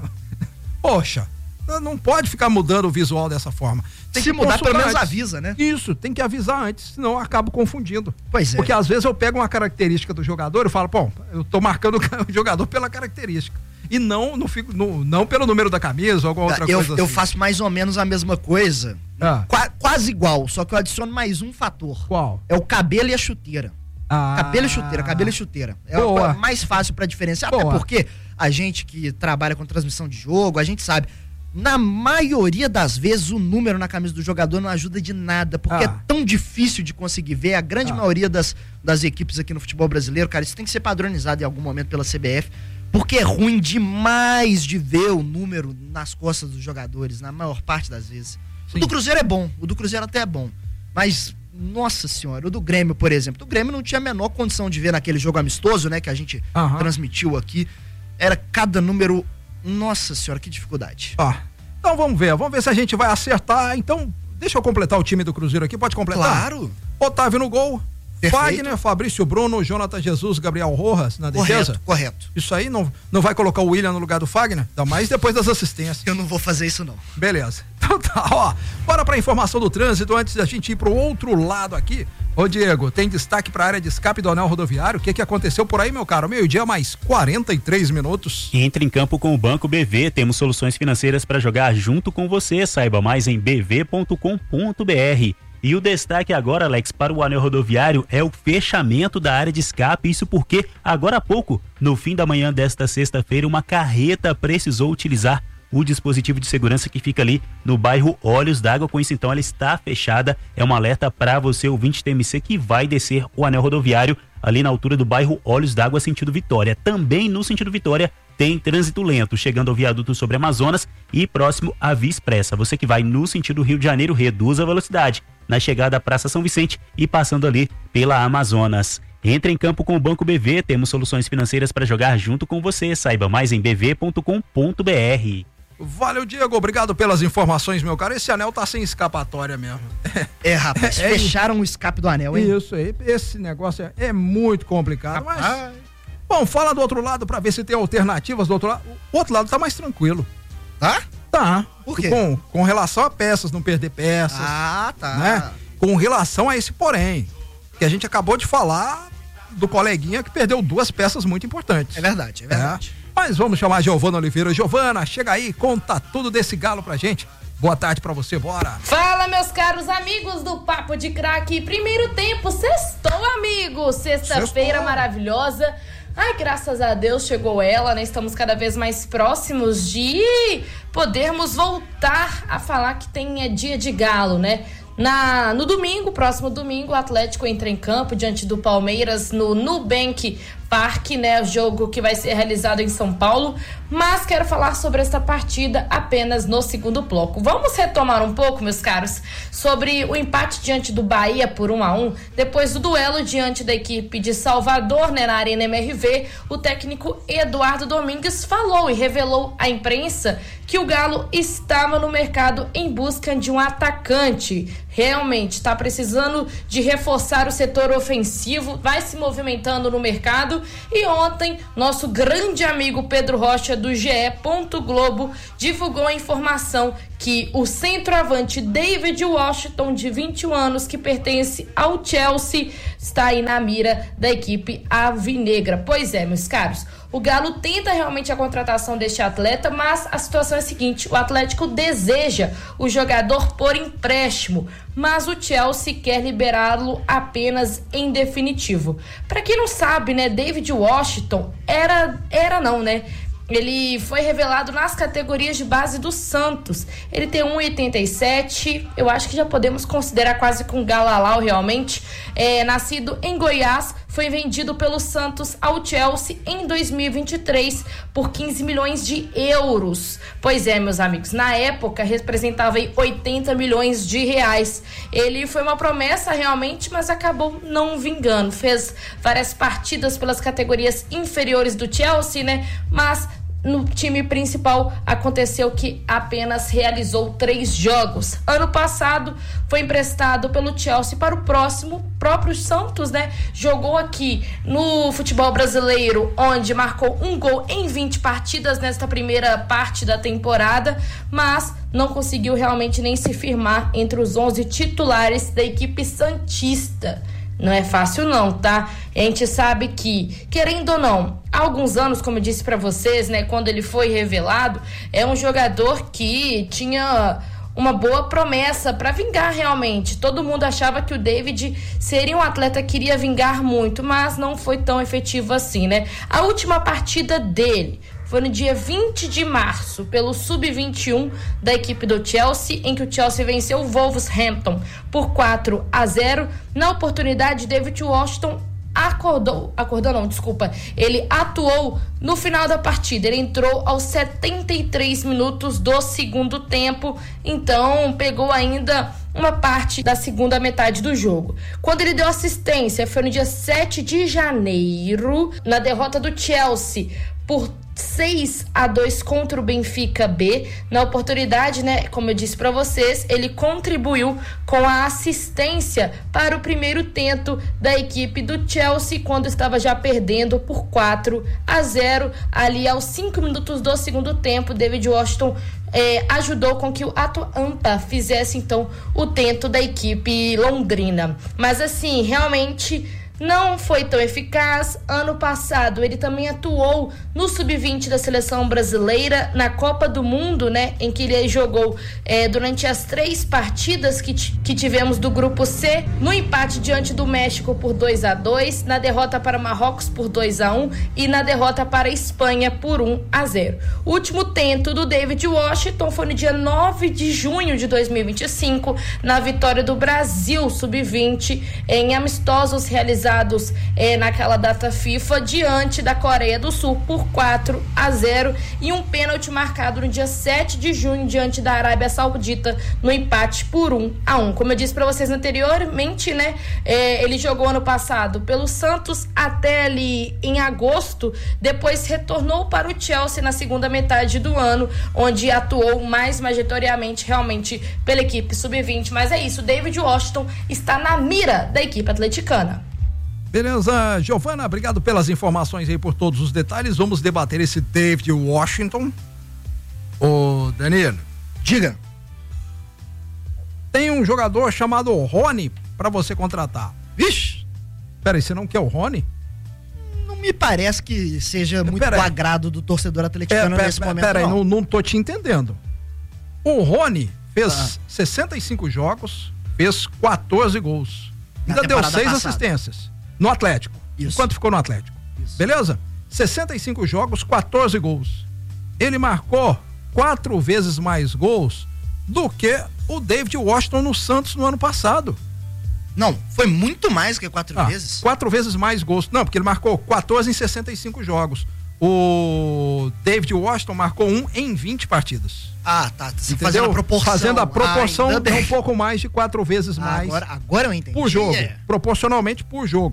Poxa, não pode ficar mudando o visual dessa forma. Tem Se que mudar, pelo menos antes. avisa, né? Isso, tem que avisar antes, senão eu acabo confundindo. Pois é. Porque às vezes eu pego uma característica do jogador e falo, bom, eu tô marcando o jogador pela característica. E não, não, fico, não, não pelo número da camisa ou alguma outra eu, coisa assim. Eu faço mais ou menos a mesma coisa, ah. Qua, quase igual, só que eu adiciono mais um fator. Qual? É o cabelo e a chuteira. Ah. Cabelo e chuteira, cabelo e chuteira. É a coisa mais fácil pra diferenciar, Boa. Até porque a gente que trabalha com transmissão de jogo, a gente sabe, na maioria das vezes o número na camisa do jogador não ajuda de nada, porque ah. é tão difícil de conseguir ver, a grande ah. maioria das, das equipes aqui no futebol brasileiro, cara, isso tem que ser padronizado em algum momento pela C B F, porque é ruim demais de ver o número nas costas dos jogadores, na maior parte das vezes. Sim. O do Cruzeiro é bom, o do Cruzeiro até é bom, mas, nossa senhora, o do Grêmio, por exemplo, do Grêmio não tinha a menor condição de ver naquele jogo amistoso, né, que a gente uhum. transmitiu aqui, era cada número, nossa senhora, que dificuldade. Ó, então vamos ver, vamos ver se a gente vai acertar, então, deixa eu completar o time do Cruzeiro aqui, pode completar? Claro. Otávio no gol. Perfeito. Fagner, Fabrício Bruno, Jonathan Jesus, Gabriel Rojas na defesa. Correto, correto. Isso aí não, não vai colocar o William no lugar do Fagner? Ainda mais depois das assistências. Eu não vou fazer isso não. Beleza. Então tá, ó. Bora pra informação do trânsito antes da gente ir pro outro lado aqui. Ô Diego, tem destaque pra área de escape do anel rodoviário? O que que aconteceu por aí, meu caro? Meio-dia mais quarenta e três minutos. Entre em campo com o Banco B V. Temos soluções financeiras para jogar junto com você. Saiba mais em b v ponto com ponto b r. E o destaque agora, Alex, para o anel rodoviário é o fechamento da área de escape. Isso porque, agora há pouco, no fim da manhã desta sexta-feira, uma carreta precisou utilizar o dispositivo de segurança que fica ali no bairro Olhos d'Água. Com isso, então, ela está fechada. É um alerta para você, ouvinte T M C, que vai descer o anel rodoviário ali na altura do bairro Olhos d'Água, sentido Vitória. Também no sentido Vitória tem trânsito lento, chegando ao viaduto sobre Amazonas e próximo à Via Expressa. Você que vai no sentido Rio de Janeiro, reduza a velocidade na chegada à Praça São Vicente e passando ali pela Amazonas. Entre em campo com o Banco B V, temos soluções financeiras para jogar junto com você. Saiba mais em b v ponto com ponto b r. Valeu, Diego, obrigado pelas informações, meu cara. Esse anel tá sem escapatória mesmo. É, rapaz, é, fecharam é, o escape do anel, hein? Isso aí, esse negócio é, é muito complicado, rapaz. Mas... Bom, fala do outro lado pra ver se tem alternativas do outro lado. O outro lado tá mais tranquilo. Tá? Tá. Por quê? Com, com relação a peças, não perder peças. Ah, tá. Né? Com relação a esse porém, que a gente acabou de falar do coleguinha que perdeu duas peças muito importantes. É verdade, é verdade. É. Mas vamos chamar a Giovana Oliveira. Giovana, chega aí, conta tudo desse galo pra gente. Boa tarde pra você, bora. Fala, meus caros amigos do Papo de Craque. Primeiro tempo, sextou, amigo. Sexta-feira maravilhosa. Ai, graças a Deus chegou ela, né? Estamos cada vez mais próximos de podermos voltar a falar que tem é, dia de galo, né? Na, no domingo, próximo domingo, o Atlético entra em campo diante do Palmeiras no Nubank Parque, né? O jogo que vai ser realizado em São Paulo, mas quero falar sobre esta partida apenas no segundo bloco. Vamos retomar um pouco, meus caros, sobre o empate diante do Bahia por um a um, depois do duelo diante da equipe de Salvador, né, na Arena M R V. O técnico Eduardo Domingues falou e revelou à imprensa que o Galo estava no mercado em busca de um atacante. Realmente está precisando de reforçar o setor ofensivo, vai se movimentando no mercado. E ontem, nosso grande amigo Pedro Rocha, do G E. Globo, divulgou a informação que o centroavante David Washington, de vinte e um anos, que pertence ao Chelsea, está aí na mira da equipe alvinegra. Pois é, meus caros, o Galo tenta realmente a contratação deste atleta, mas a situação é a seguinte: o Atlético deseja o jogador por empréstimo, mas o Chelsea quer liberá-lo apenas em definitivo. Para quem não sabe, né, David Washington era, era não, né? Ele foi revelado nas categorias de base do Santos. Ele tem um metro e oitenta e sete, eu acho que já podemos considerar quase com galalau realmente. É, nascido em Goiás, foi vendido pelo Santos ao Chelsea em dois mil e vinte e três por quinze milhões de euros. Pois é, meus amigos, na época representava aí oitenta milhões de reais. Ele foi uma promessa realmente, mas acabou não vingando. Fez várias partidas pelas categorias inferiores do Chelsea, né? Mas no time principal aconteceu que apenas realizou três jogos. Ano passado foi emprestado pelo Chelsea para o próximo próprio Santos, né? Jogou aqui no futebol brasileiro, onde marcou um gol em vinte partidas nesta primeira parte da temporada, mas não conseguiu realmente nem se firmar entre os onze titulares da equipe santista. Não é fácil não, tá? A gente sabe que, querendo ou não, há alguns anos, como eu disse pra vocês, né, quando ele foi revelado, é um jogador que tinha uma boa promessa pra vingar realmente. Todo mundo achava que o David seria um atleta que iria vingar muito, mas não foi tão efetivo assim, né? A última partida dele foi no dia vinte de março, pelo sub vinte e um da equipe do Chelsea, em que o Chelsea venceu o Wolverhampton por quatro a zero. Na oportunidade, David Washington acordou, acordou não, desculpa, ele atuou no final da partida. Ele entrou aos setenta e três minutos do segundo tempo, então pegou ainda uma parte da segunda metade do jogo. Quando ele deu assistência foi no dia sete de janeiro, na derrota do Chelsea por seis a dois contra o Benfica B. Na oportunidade, né, como eu disse para vocês, ele contribuiu com a assistência para o primeiro tento da equipe do Chelsea, quando estava já perdendo por quatro a zero. Ali aos cinco minutos do segundo tempo, David Washington É, ajudou com que o Atalanta fizesse então o tento da equipe londrina. Mas assim, realmente não foi tão eficaz. Ano passado ele também atuou no sub vinte da seleção brasileira na Copa do Mundo, né, em que ele jogou é, durante as três partidas que, que tivemos do grupo C, no empate diante do México por dois a dois, na derrota para Marrocos por dois a um e na derrota para a Espanha por um a zero. O último tento do David Washington foi no dia nove de junho de dois mil e vinte e cinco, na vitória do Brasil sub vinte em amistosos realizados É, naquela data FIFA diante da Coreia do Sul por quatro a zero, e um pênalti marcado no dia sete de junho diante da Arábia Saudita no empate por um a um. Como eu disse para vocês anteriormente, né, é, ele jogou ano passado pelo Santos até ali em agosto, depois retornou para o Chelsea na segunda metade do ano, onde atuou mais majoritariamente realmente pela equipe sub vinte. Mas é isso, David Washington está na mira da equipe atleticana. Beleza, Giovana, obrigado pelas informações aí, por todos os detalhes. Vamos debater esse David Washington. Ô, Danilo, diga. Tem um jogador chamado Rony pra você contratar. Vixe! Peraí, você não quer o Rony? Não me parece que seja muito pera do agrado do torcedor atleticano pera, nesse pera, momento. Peraí, não. não, não tô te entendendo. O Rony fez ah. sessenta e cinco jogos, fez quatorze gols. Ainda deu seis passada. assistências. No Atlético. Isso. Enquanto ficou no Atlético. Isso. Beleza? sessenta e cinco jogos, quatorze gols. Ele marcou quatro vezes mais gols do que o David Washington no Santos no ano passado. Não, foi muito mais que quatro ah, vezes. Quatro vezes mais gols. Não, porque ele marcou quatorze em sessenta e cinco jogos. O David Washington marcou um em vinte partidas. Ah, tá. Você Entendeu? fazendo a proporção. Fazendo a proporção ah, de um pouco mais de quatro vezes ah, mais. Agora, agora eu entendi. Por jogo. É. Proporcionalmente por jogo.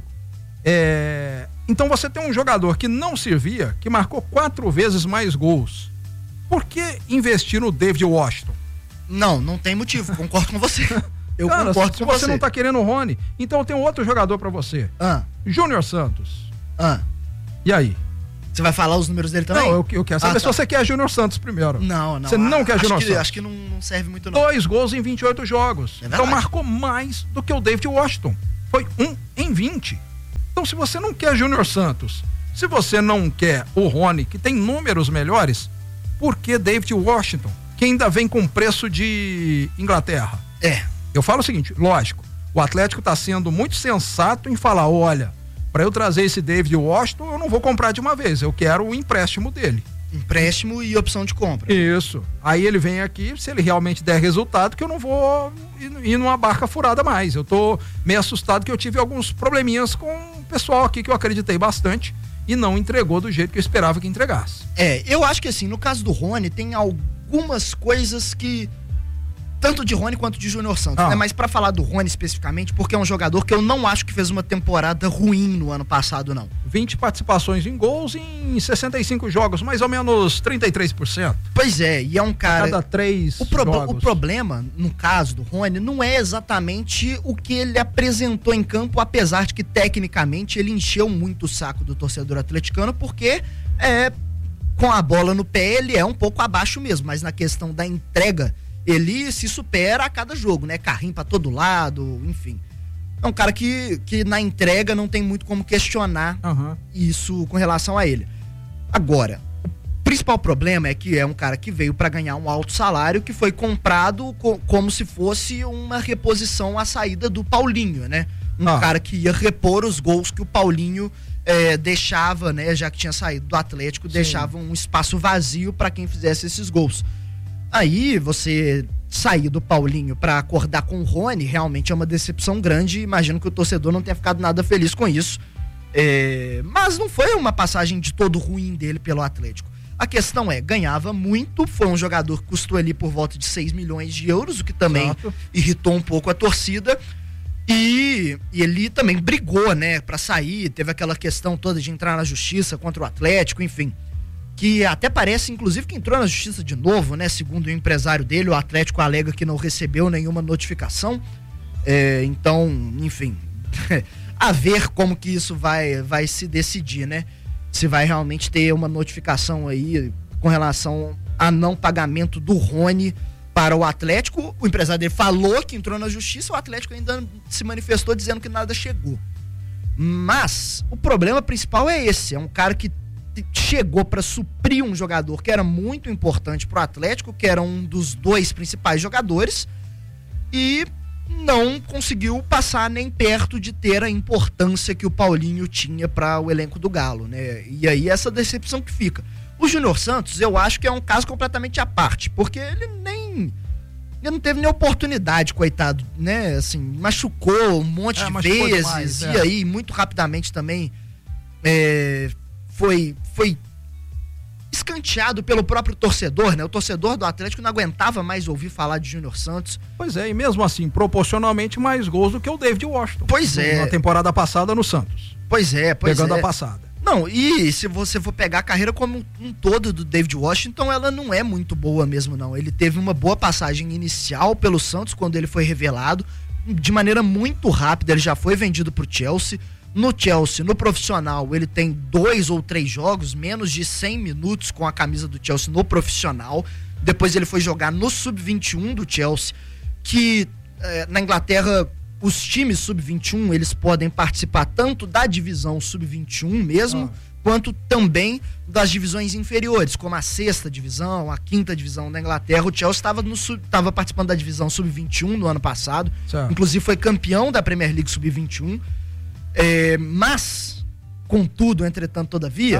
É... Então você tem um jogador que não servia, que marcou quatro vezes mais gols. Por que investir no David Washington? Não, não tem motivo. Concordo com você. Eu Cara, concordo se com você, você não tá querendo o Rony, então tem outro jogador pra você. Ah. Júnior Santos. Ah. E aí? Você vai falar os números dele também? Não, eu, eu quero saber ah, se tá. você quer Júnior Santos primeiro. Não, não. Você não ah, quer Júnior Santos? Acho que não, não serve muito não. Dois gols em vinte e oito jogos. É então marcou mais do que o David Washington. Foi um em vinte. Então se você não quer Júnior Santos, se você não quer o Rony, que tem números melhores, por que David Washington, que ainda vem com preço de Inglaterra? É. Eu falo o seguinte, lógico, o Atlético está sendo muito sensato em falar, olha, para eu trazer esse David Washington, eu não vou comprar de uma vez, eu quero o empréstimo dele. Empréstimo e opção de compra. Isso. Aí ele vem aqui, se ele realmente der resultado, que eu não vou ir, ir numa barca furada mais. Eu tô meio assustado que eu tive alguns probleminhas com o pessoal aqui que eu acreditei bastante e não entregou do jeito que eu esperava que entregasse. É, eu acho que assim, no caso do Rony, tem algumas coisas que... Tanto de Rony quanto de Júnior Santos, ah. né? Mas pra falar do Rony especificamente, porque é um jogador que eu não acho que fez uma temporada ruim no ano passado, não. vinte participações em gols em sessenta e cinco jogos, mais ou menos trinta e três por cento. Pois é, e é um cara... Cada três o, prob- jogos. o problema, no caso do Rony, não é exatamente o que ele apresentou em campo, apesar de que tecnicamente ele encheu muito o saco do torcedor atleticano, porque é, com a bola no pé ele é um pouco abaixo mesmo, mas na questão da entrega ele se supera a cada jogo, né? Carrinho pra todo lado, enfim. É um cara que, que na entrega não tem muito como questionar uhum. isso com relação a ele. Agora, o principal problema é que é um cara que veio para ganhar um alto salário, que foi comprado co- como se fosse uma reposição à saída do Paulinho, né? Um ah. cara que ia repor os gols que o Paulinho é, deixava, né? Já que tinha saído do Atlético, Sim. deixava um espaço vazio para quem fizesse esses gols. Aí você sair do Paulinho pra acordar com o Rony realmente é uma decepção grande. Imagino que o torcedor não tenha ficado nada feliz com isso. É, mas não foi uma passagem de todo ruim dele pelo Atlético. A questão é, ganhava muito, foi um jogador que custou ali por volta de seis milhões de euros, o que também Exato. irritou um pouco a torcida. E, e ele também brigou, né, pra sair, teve aquela questão toda de entrar na justiça contra o Atlético, enfim. Que até parece, inclusive, que entrou na justiça de novo, né? Segundo o empresário dele, o Atlético alega que não recebeu nenhuma notificação. É, então, enfim, a ver como que isso vai, vai se decidir, né? Se vai realmente ter uma notificação aí com relação a não pagamento do Rony para o Atlético. O empresário dele falou que entrou na justiça, o Atlético ainda se manifestou dizendo que nada chegou. Mas o problema principal é esse, é um cara que chegou para suprir um jogador que era muito importante pro Atlético, que era um dos dois principais jogadores, e não conseguiu passar nem perto de ter a importância que o Paulinho tinha para o elenco do Galo, né? E aí essa decepção que fica. O Júnior Santos, eu acho que é um caso completamente à parte, porque ele nem ele não teve nem oportunidade, coitado, né? Assim, machucou um monte é, de vezes, demais, é. E aí muito rapidamente também é, Foi, foi escanteado pelo próprio torcedor, né? O torcedor do Atlético não aguentava mais ouvir falar de Júnior Santos. Pois é, e mesmo assim, proporcionalmente mais gols do que o David Washington. Pois é. Na temporada passada no Santos. Pois é, pois Pegando é. a passada. Não, e se você for pegar a carreira como um todo do David Washington, ela não é muito boa mesmo, não. Ele teve uma boa passagem inicial pelo Santos quando ele foi revelado. De maneira muito rápida, ele já foi vendido pro Chelsea. No Chelsea, no profissional, ele tem dois ou três jogos, menos de cem minutos com a camisa do Chelsea no profissional. Depois ele foi jogar no sub vinte e um do Chelsea, que eh, na Inglaterra, os times sub vinte e um, eles podem participar tanto da divisão sub vinte e um mesmo, ah. quanto também das divisões inferiores, como a sexta divisão, a quinta divisão da Inglaterra. O Chelsea estava participando da divisão sub vinte e um no ano passado, certo. Inclusive foi campeão da Premier League sub vinte e um. É, mas, contudo, entretanto, todavia, ah.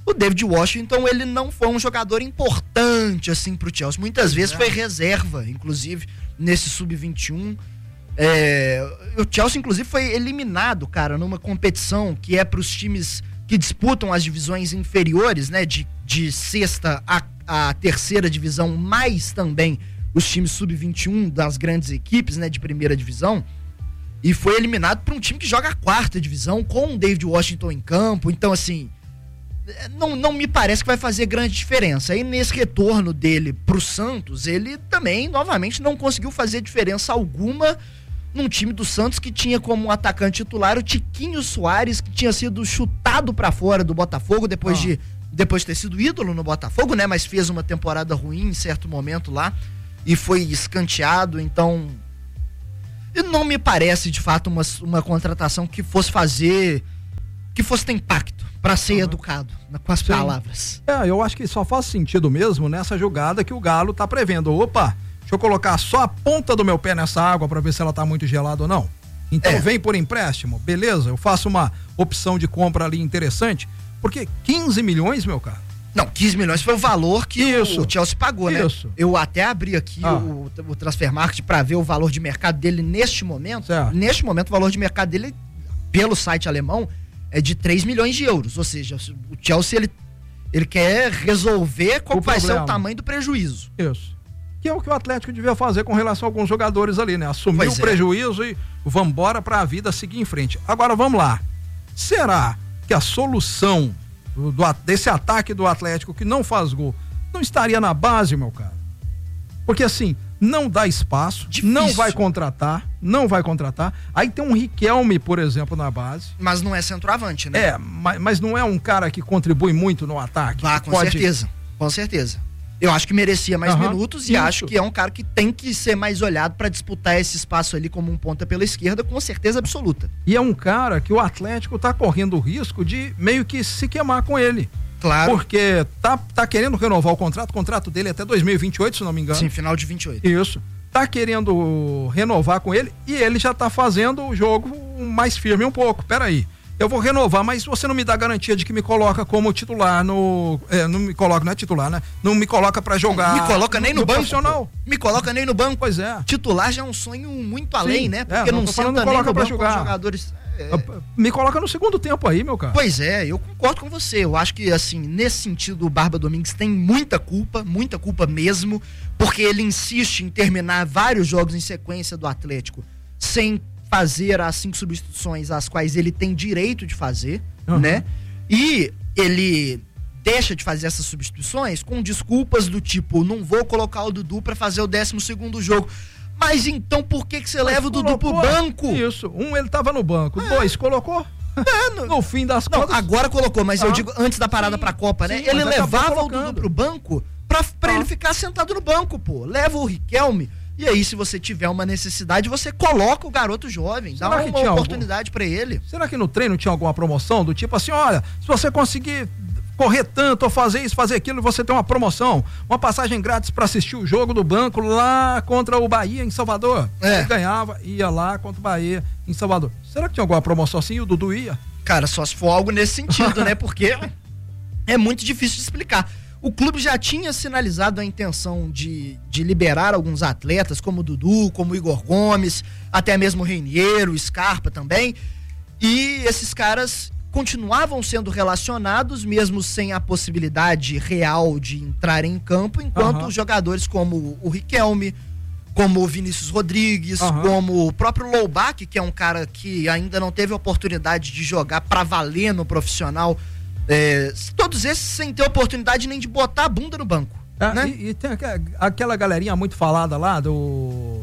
o David Washington, ele não foi um jogador importante, assim, pro Chelsea. Muitas vezes foi reserva, inclusive, nesse sub vinte e um. É, o Chelsea, inclusive, foi eliminado, cara, numa competição que é pros times que disputam as divisões inferiores, né, de, de sexta a, a terceira divisão, mais também os times sub vinte e um das grandes equipes, né, de primeira divisão. E foi eliminado por um time que joga a quarta divisão, com o David Washington em campo. Então, assim, não, não me parece que vai fazer grande diferença. Aí, nesse retorno dele pro Santos, ele também, novamente, não conseguiu fazer diferença alguma num time do Santos que tinha como atacante titular o Tiquinho Soares, que tinha sido chutado pra fora do Botafogo depois, ah. de, depois de ter sido ídolo no Botafogo, né? Mas fez uma temporada ruim em certo momento lá e foi escanteado. Então, não me parece, de fato, uma, uma contratação que fosse fazer, que fosse ter impacto para ser uhum. educado, com as Sim. palavras. É, eu acho que só faz sentido mesmo nessa jogada que o Galo tá prevendo. Opa, deixa eu colocar só a ponta do meu pé nessa água para ver se ela tá muito gelada ou não. Então é. vem por empréstimo, beleza, eu faço uma opção de compra ali interessante, porque quinze milhões, meu cara. Não, quinze milhões foi o valor que Isso. o Chelsea pagou, né? Isso. Eu até abri aqui ah. o, o Transfer Market para ver o valor de mercado dele neste momento. Certo. Neste momento, o valor de mercado dele, pelo site alemão, é de três milhões de euros. Ou seja, o Chelsea, ele, ele quer resolver qual vai ser o tamanho do prejuízo. Isso. Que é o que o Atlético devia fazer com relação a alguns jogadores ali, né? Assumir pois o é. prejuízo e vambora pra vida seguir em frente. Agora, vamos lá. Será que a solução do, do, desse ataque do Atlético que não faz gol não estaria na base, meu cara? Porque assim, não dá espaço, Difícil. não vai contratar, não vai contratar. Aí tem um Riquelme, por exemplo, na base. Mas não é centroavante, né? É, mas, mas não é um cara que contribui muito no ataque. Ah, com pode... certeza, com certeza. Eu acho que merecia mais uhum, minutos e isso. acho que é um cara que tem que ser mais olhado para disputar esse espaço ali como um ponta pela esquerda, com certeza absoluta. E é um cara que o Atlético tá correndo o risco de meio que se queimar com ele. Claro. Porque tá, tá querendo renovar o contrato, o contrato dele é até dois mil e vinte e oito, se não me engano. Sim, final de vinte e oito. Isso. Tá querendo renovar com ele e ele já tá fazendo o jogo mais firme um pouco. Peraí. Eu vou renovar, mas você não me dá garantia de que me coloca como titular no... É, não me coloca, não é titular, né? Não me coloca pra jogar... Me coloca nem no, no banco, profissional. Pô. Me coloca nem no banco. Pois é. Titular já é um sonho muito além, Sim, né? Porque é, não, não senta nem no pra banco jogar. jogadores... É... Me coloca no segundo tempo aí, meu cara. Pois é, eu concordo com você. Eu acho que, assim, nesse sentido, o Barba Domingues tem muita culpa, muita culpa mesmo, porque ele insiste em terminar vários jogos em sequência do Atlético sem fazer as cinco substituições às quais ele tem direito de fazer, uhum. né? E ele deixa de fazer essas substituições com desculpas do tipo, não vou colocar o Dudu pra fazer o décimo segundo jogo. Mas então por que que você leva o Dudu pro banco? Isso, um ele tava no banco, é. dois colocou. É, no, no fim das contas. Não, agora colocou, mas ah. eu digo antes da parada sim, pra Copa, né? Sim, ele levava o Dudu pro banco pra, pra ah. ele ficar sentado no banco, pô. Leva o Riquelme. E aí, se você tiver uma necessidade, você coloca o garoto jovem, Será dá uma, uma oportunidade algum... para ele. Será que no treino tinha alguma promoção do tipo assim, olha, se você conseguir correr tanto ou fazer isso, fazer aquilo, você tem uma promoção, uma passagem grátis para assistir o jogo do banco lá contra o Bahia em Salvador. É. Ele ganhava, ia lá contra o Bahia em Salvador. Será que tinha alguma promoção assim e o Dudu ia? Cara, só se for algo nesse sentido, né? Porque é muito difícil de explicar. O clube já tinha sinalizado a intenção de, de liberar alguns atletas, como o Dudu, como o Igor Gomes, até mesmo o Reiniero, o Scarpa também. E esses caras continuavam sendo relacionados, mesmo sem a possibilidade real de entrar em campo, enquanto uhum. jogadores como o Riquelme, como o Vinícius Rodrigues, uhum. como o próprio Loubach, que é um cara que ainda não teve oportunidade de jogar pra valer no profissional, É, todos esses sem ter oportunidade nem de botar a bunda no banco. É, né? e, e tem aquela galerinha muito falada lá do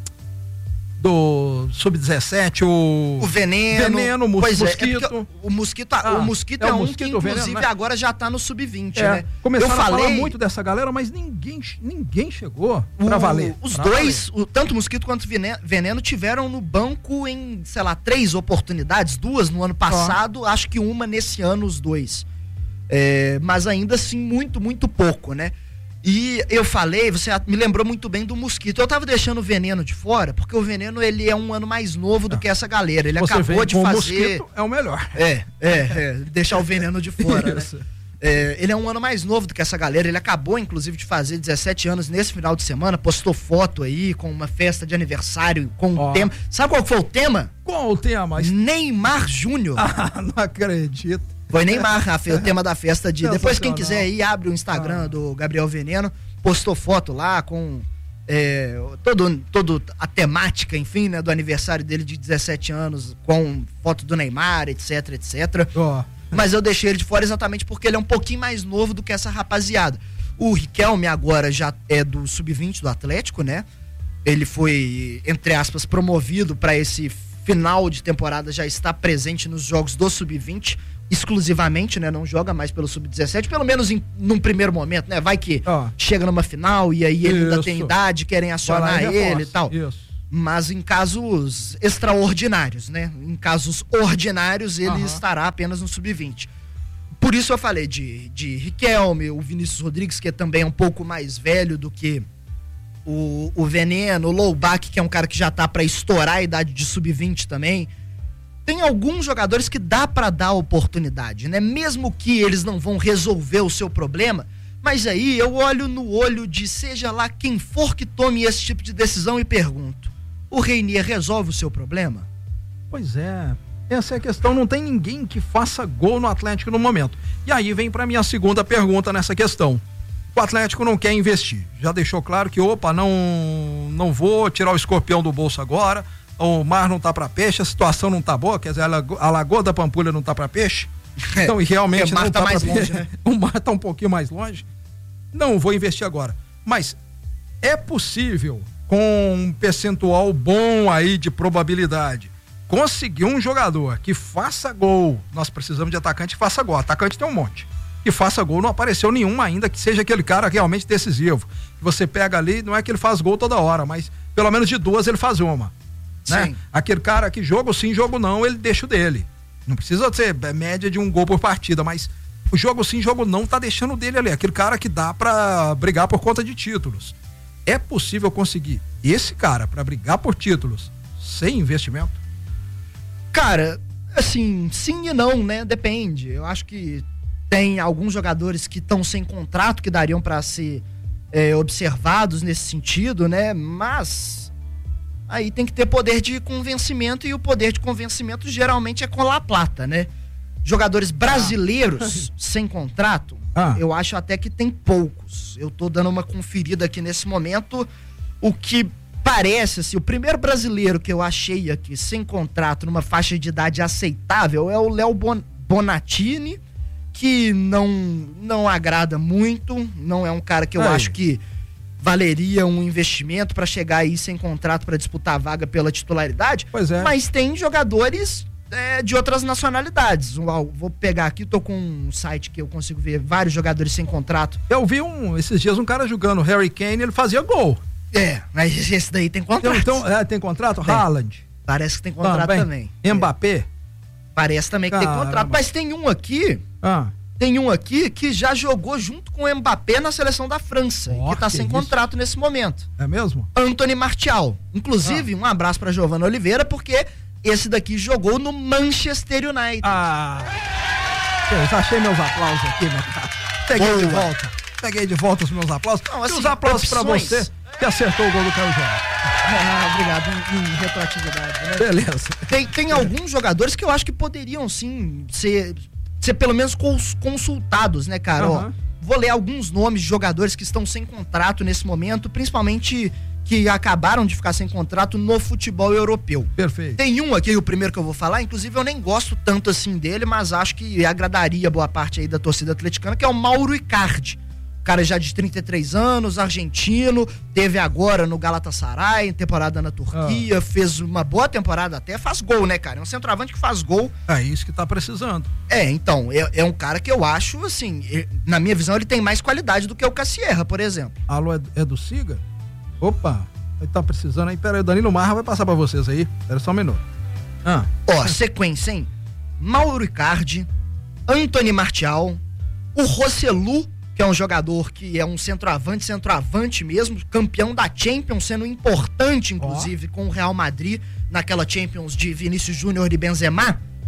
do sub dezessete, o o Veneno, veneno mos, pois Mosquito. É, é o Mosquito, ah, o Mosquito é, é um mosquito, que inclusive veneno, né? agora já tá no sub vinte, é, né? Começaram Eu falei... a falar muito dessa galera, mas ninguém, ninguém chegou pra o, valer. Os pra dois, valer. O, tanto o Mosquito quanto o Veneno, veneno tiveram no banco em, sei lá, três oportunidades, duas no ano passado, ah. acho que uma nesse ano os dois. É, mas ainda assim muito, muito pouco, né? E eu falei, você me lembrou muito bem do Mosquito. Eu tava deixando o Veneno de fora, porque o Veneno ele é um ano mais novo do é. que essa galera. Ele você acabou de com fazer. O Mosquito é o melhor. É, é, é deixar o Veneno de fora, né? É, ele é um ano mais novo do que essa galera. Ele acabou, inclusive, de fazer dezessete anos nesse final de semana. Postou foto aí com uma festa de aniversário, com Ó. um tema. Sabe qual foi o tema? Qual o tema? Neymar Júnior. Ah, não acredito. Foi Neymar, Rafa, o tema da festa de... Depois, quem Sensacional. quiser aí, abre o Instagram Ah. do Gabriel Veneno. Postou foto lá com é, todo, todo a temática, enfim, né, do aniversário dele de dezessete anos, com foto do Neymar, etc, etcétera. Ó. Mas eu deixei ele de fora exatamente porque ele é um pouquinho mais novo do que essa rapaziada. O Riquelme agora já é do sub vinte do Atlético, né? Ele foi, entre aspas, promovido para esse final de temporada, já está presente nos jogos do sub vinte exclusivamente, né? Não joga mais pelo sub dezessete, pelo menos em, num primeiro momento, né? Vai que Ó. chega numa final e aí ele ainda Isso. tem idade, querem Vai acionar lá e ele reforça. e tal. Isso. Mas em casos extraordinários, né? Em casos ordinários, ele Aham. estará apenas no sub vinte. Por isso eu falei de, de Riquelme, o Vinícius Rodrigues, que também é um pouco mais velho do que o, o Veneno, o Loubach, que é um cara que já tá pra estourar a idade de sub vinte também. Tem alguns jogadores que dá pra dar oportunidade, né? Mesmo que eles não vão resolver o seu problema, mas aí eu olho no olho de seja lá quem for que tome esse tipo de decisão e pergunto: o Reinier resolve o seu problema? Pois é, essa é a questão, não tem ninguém que faça gol no Atlético no momento. E aí vem pra minha segunda pergunta nessa questão. O Atlético não quer investir, já deixou claro que, opa, não, não vou tirar o escorpião do bolso agora, o mar não tá pra peixe, a situação não tá boa, quer dizer, a lagoa, a lagoa da Pampulha não tá pra peixe, então e realmente o mar não tá tá mais pra longe, peixe, né? o mar tá um pouquinho mais longe, não vou investir agora, mas é possível, com um percentual bom aí de probabilidade, conseguir um jogador que faça gol. Nós precisamos de atacante que faça gol. Atacante tem um monte. Que faça gol, não apareceu nenhum ainda que seja aquele cara realmente decisivo. Que você pega ali, não é que ele faz gol toda hora, mas pelo menos de duas ele faz uma. Né? Sim. Aquele cara que jogo sim, jogo não, ele deixa o dele. Não precisa ser média de um gol por partida, mas o jogo sim, jogo não tá deixando o dele ali. Aquele cara que dá pra brigar por conta de títulos. É possível conseguir esse cara pra brigar por títulos sem investimento? Cara, assim, sim e não, né? Depende. Eu acho que tem alguns jogadores que estão sem contrato que dariam pra ser é, observados nesse sentido, né? Mas aí tem que ter poder de convencimento e o poder de convencimento geralmente é com La Plata, né? Jogadores brasileiros ah. sem contrato, ah. eu acho até que tem poucos. Eu tô dando uma conferida aqui nesse momento, o que parece, assim, o primeiro brasileiro que eu achei aqui sem contrato numa faixa de idade aceitável é o Léo Bon- Bonatini, que não, não agrada muito, não é um cara que eu Aí. acho que valeria um investimento pra chegar aí sem contrato pra disputar a vaga pela titularidade. Pois é. Mas tem jogadores é, de outras nacionalidades. Uau, vou pegar aqui, tô com um site que eu consigo ver vários jogadores sem contrato. Eu vi um, esses dias um cara jogando Harry Kane, ele fazia gol. É, mas esse daí tem contrato. Então, então é, tem contrato? Tem. Haaland. Parece que tem contrato também. também. Mbappé. Parece também que Caramba. tem contrato. Mas tem um aqui, Ah. tem um aqui que já jogou junto com o Mbappé na seleção da França, Oh, e que tá que sem isso. contrato nesse momento. É mesmo? Anthony Martial. Inclusive, um abraço pra Giovanna Oliveira, porque esse daqui jogou no Manchester United. Ah. Eu já achei meus aplausos aqui, meu cara. Peguei Boa. de volta. Peguei de volta os meus aplausos. Não, e assim, os aplausos pra opções. você que acertou o gol do Caio Jorge. Ah, obrigado, em, em retroatividade, né? Beleza. Tem, tem alguns jogadores que eu acho que poderiam, sim, ser, ser pelo menos cons- consultados, né, cara? Ó, Aham. vou ler alguns nomes de jogadores que estão sem contrato nesse momento, principalmente que acabaram de ficar sem contrato no futebol europeu. Perfeito. Tem um aqui, o primeiro que eu vou falar, inclusive eu nem gosto tanto assim dele, mas acho que agradaria boa parte aí da torcida atleticana, que é o Mauro Icardi. Cara já de trinta e três anos, argentino, teve agora no Galatasaray, em temporada na Turquia, ah. fez uma boa temporada até, faz gol, né, cara? É um centroavante que faz gol. É isso que tá precisando. É, então, é, é um cara que eu acho, assim, ele, na minha visão, ele tem mais qualidade do que o Cassierra, por exemplo. Alô, é, é do Siga? Opa, ele tá precisando aí. Pera aí, o Danilo Marra vai passar pra vocês aí. Espera só um minuto. Ah. Ó, sequência, hein? Mauro Icardi, Anthony Martial, o Rosselu, que é um jogador que é um centroavante, centroavante mesmo, campeão da Champions, sendo importante, inclusive, oh. com o Real Madrid, naquela Champions de Vinícius Júnior e Benzema,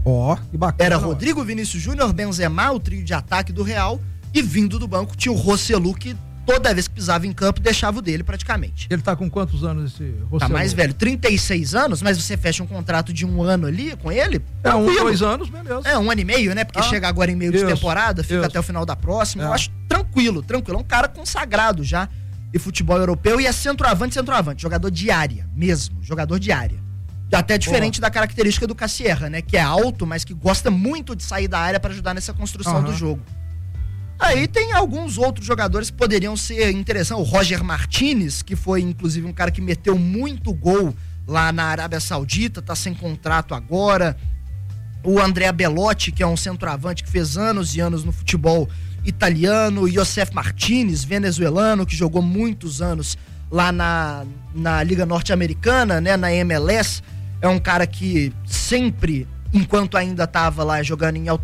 Ó, oh, que bacana. Era Rodrigo, Vinícius Júnior, Benzema, o trio de ataque do Real, e vindo do banco tinha o Rosselu, que toda vez que pisava em campo deixava o dele praticamente. Ele tá com quantos anos esse Rosselu? Tá mais velho, trinta e seis anos, mas você fecha um contrato de um ano ali com ele? É, um, dois anos, beleza. É, um ano e meio, né? Porque ah, chega agora em meio isso, de temporada, fica isso. até o final da próxima. É. Eu acho tranquilo, tranquilo. É um cara consagrado já em futebol europeu e é centroavante, centroavante. Jogador de área mesmo, jogador de área. Até diferente Boa. da característica do Cassierra, né? Que é alto, mas que gosta muito de sair da área para ajudar nessa construção uhum. do jogo. Aí tem alguns outros jogadores que poderiam ser interessantes. O Roger Martinez, que foi inclusive um cara que meteu muito gol lá na Arábia Saudita, tá sem contrato agora. O Andrea Belotti, que é um centroavante que fez anos e anos no futebol italiano. O Josef Martinez, venezuelano, que jogou muitos anos lá na, na Liga Norte-Americana, né, na M L S. É um cara que sempre, enquanto ainda estava lá jogando em alto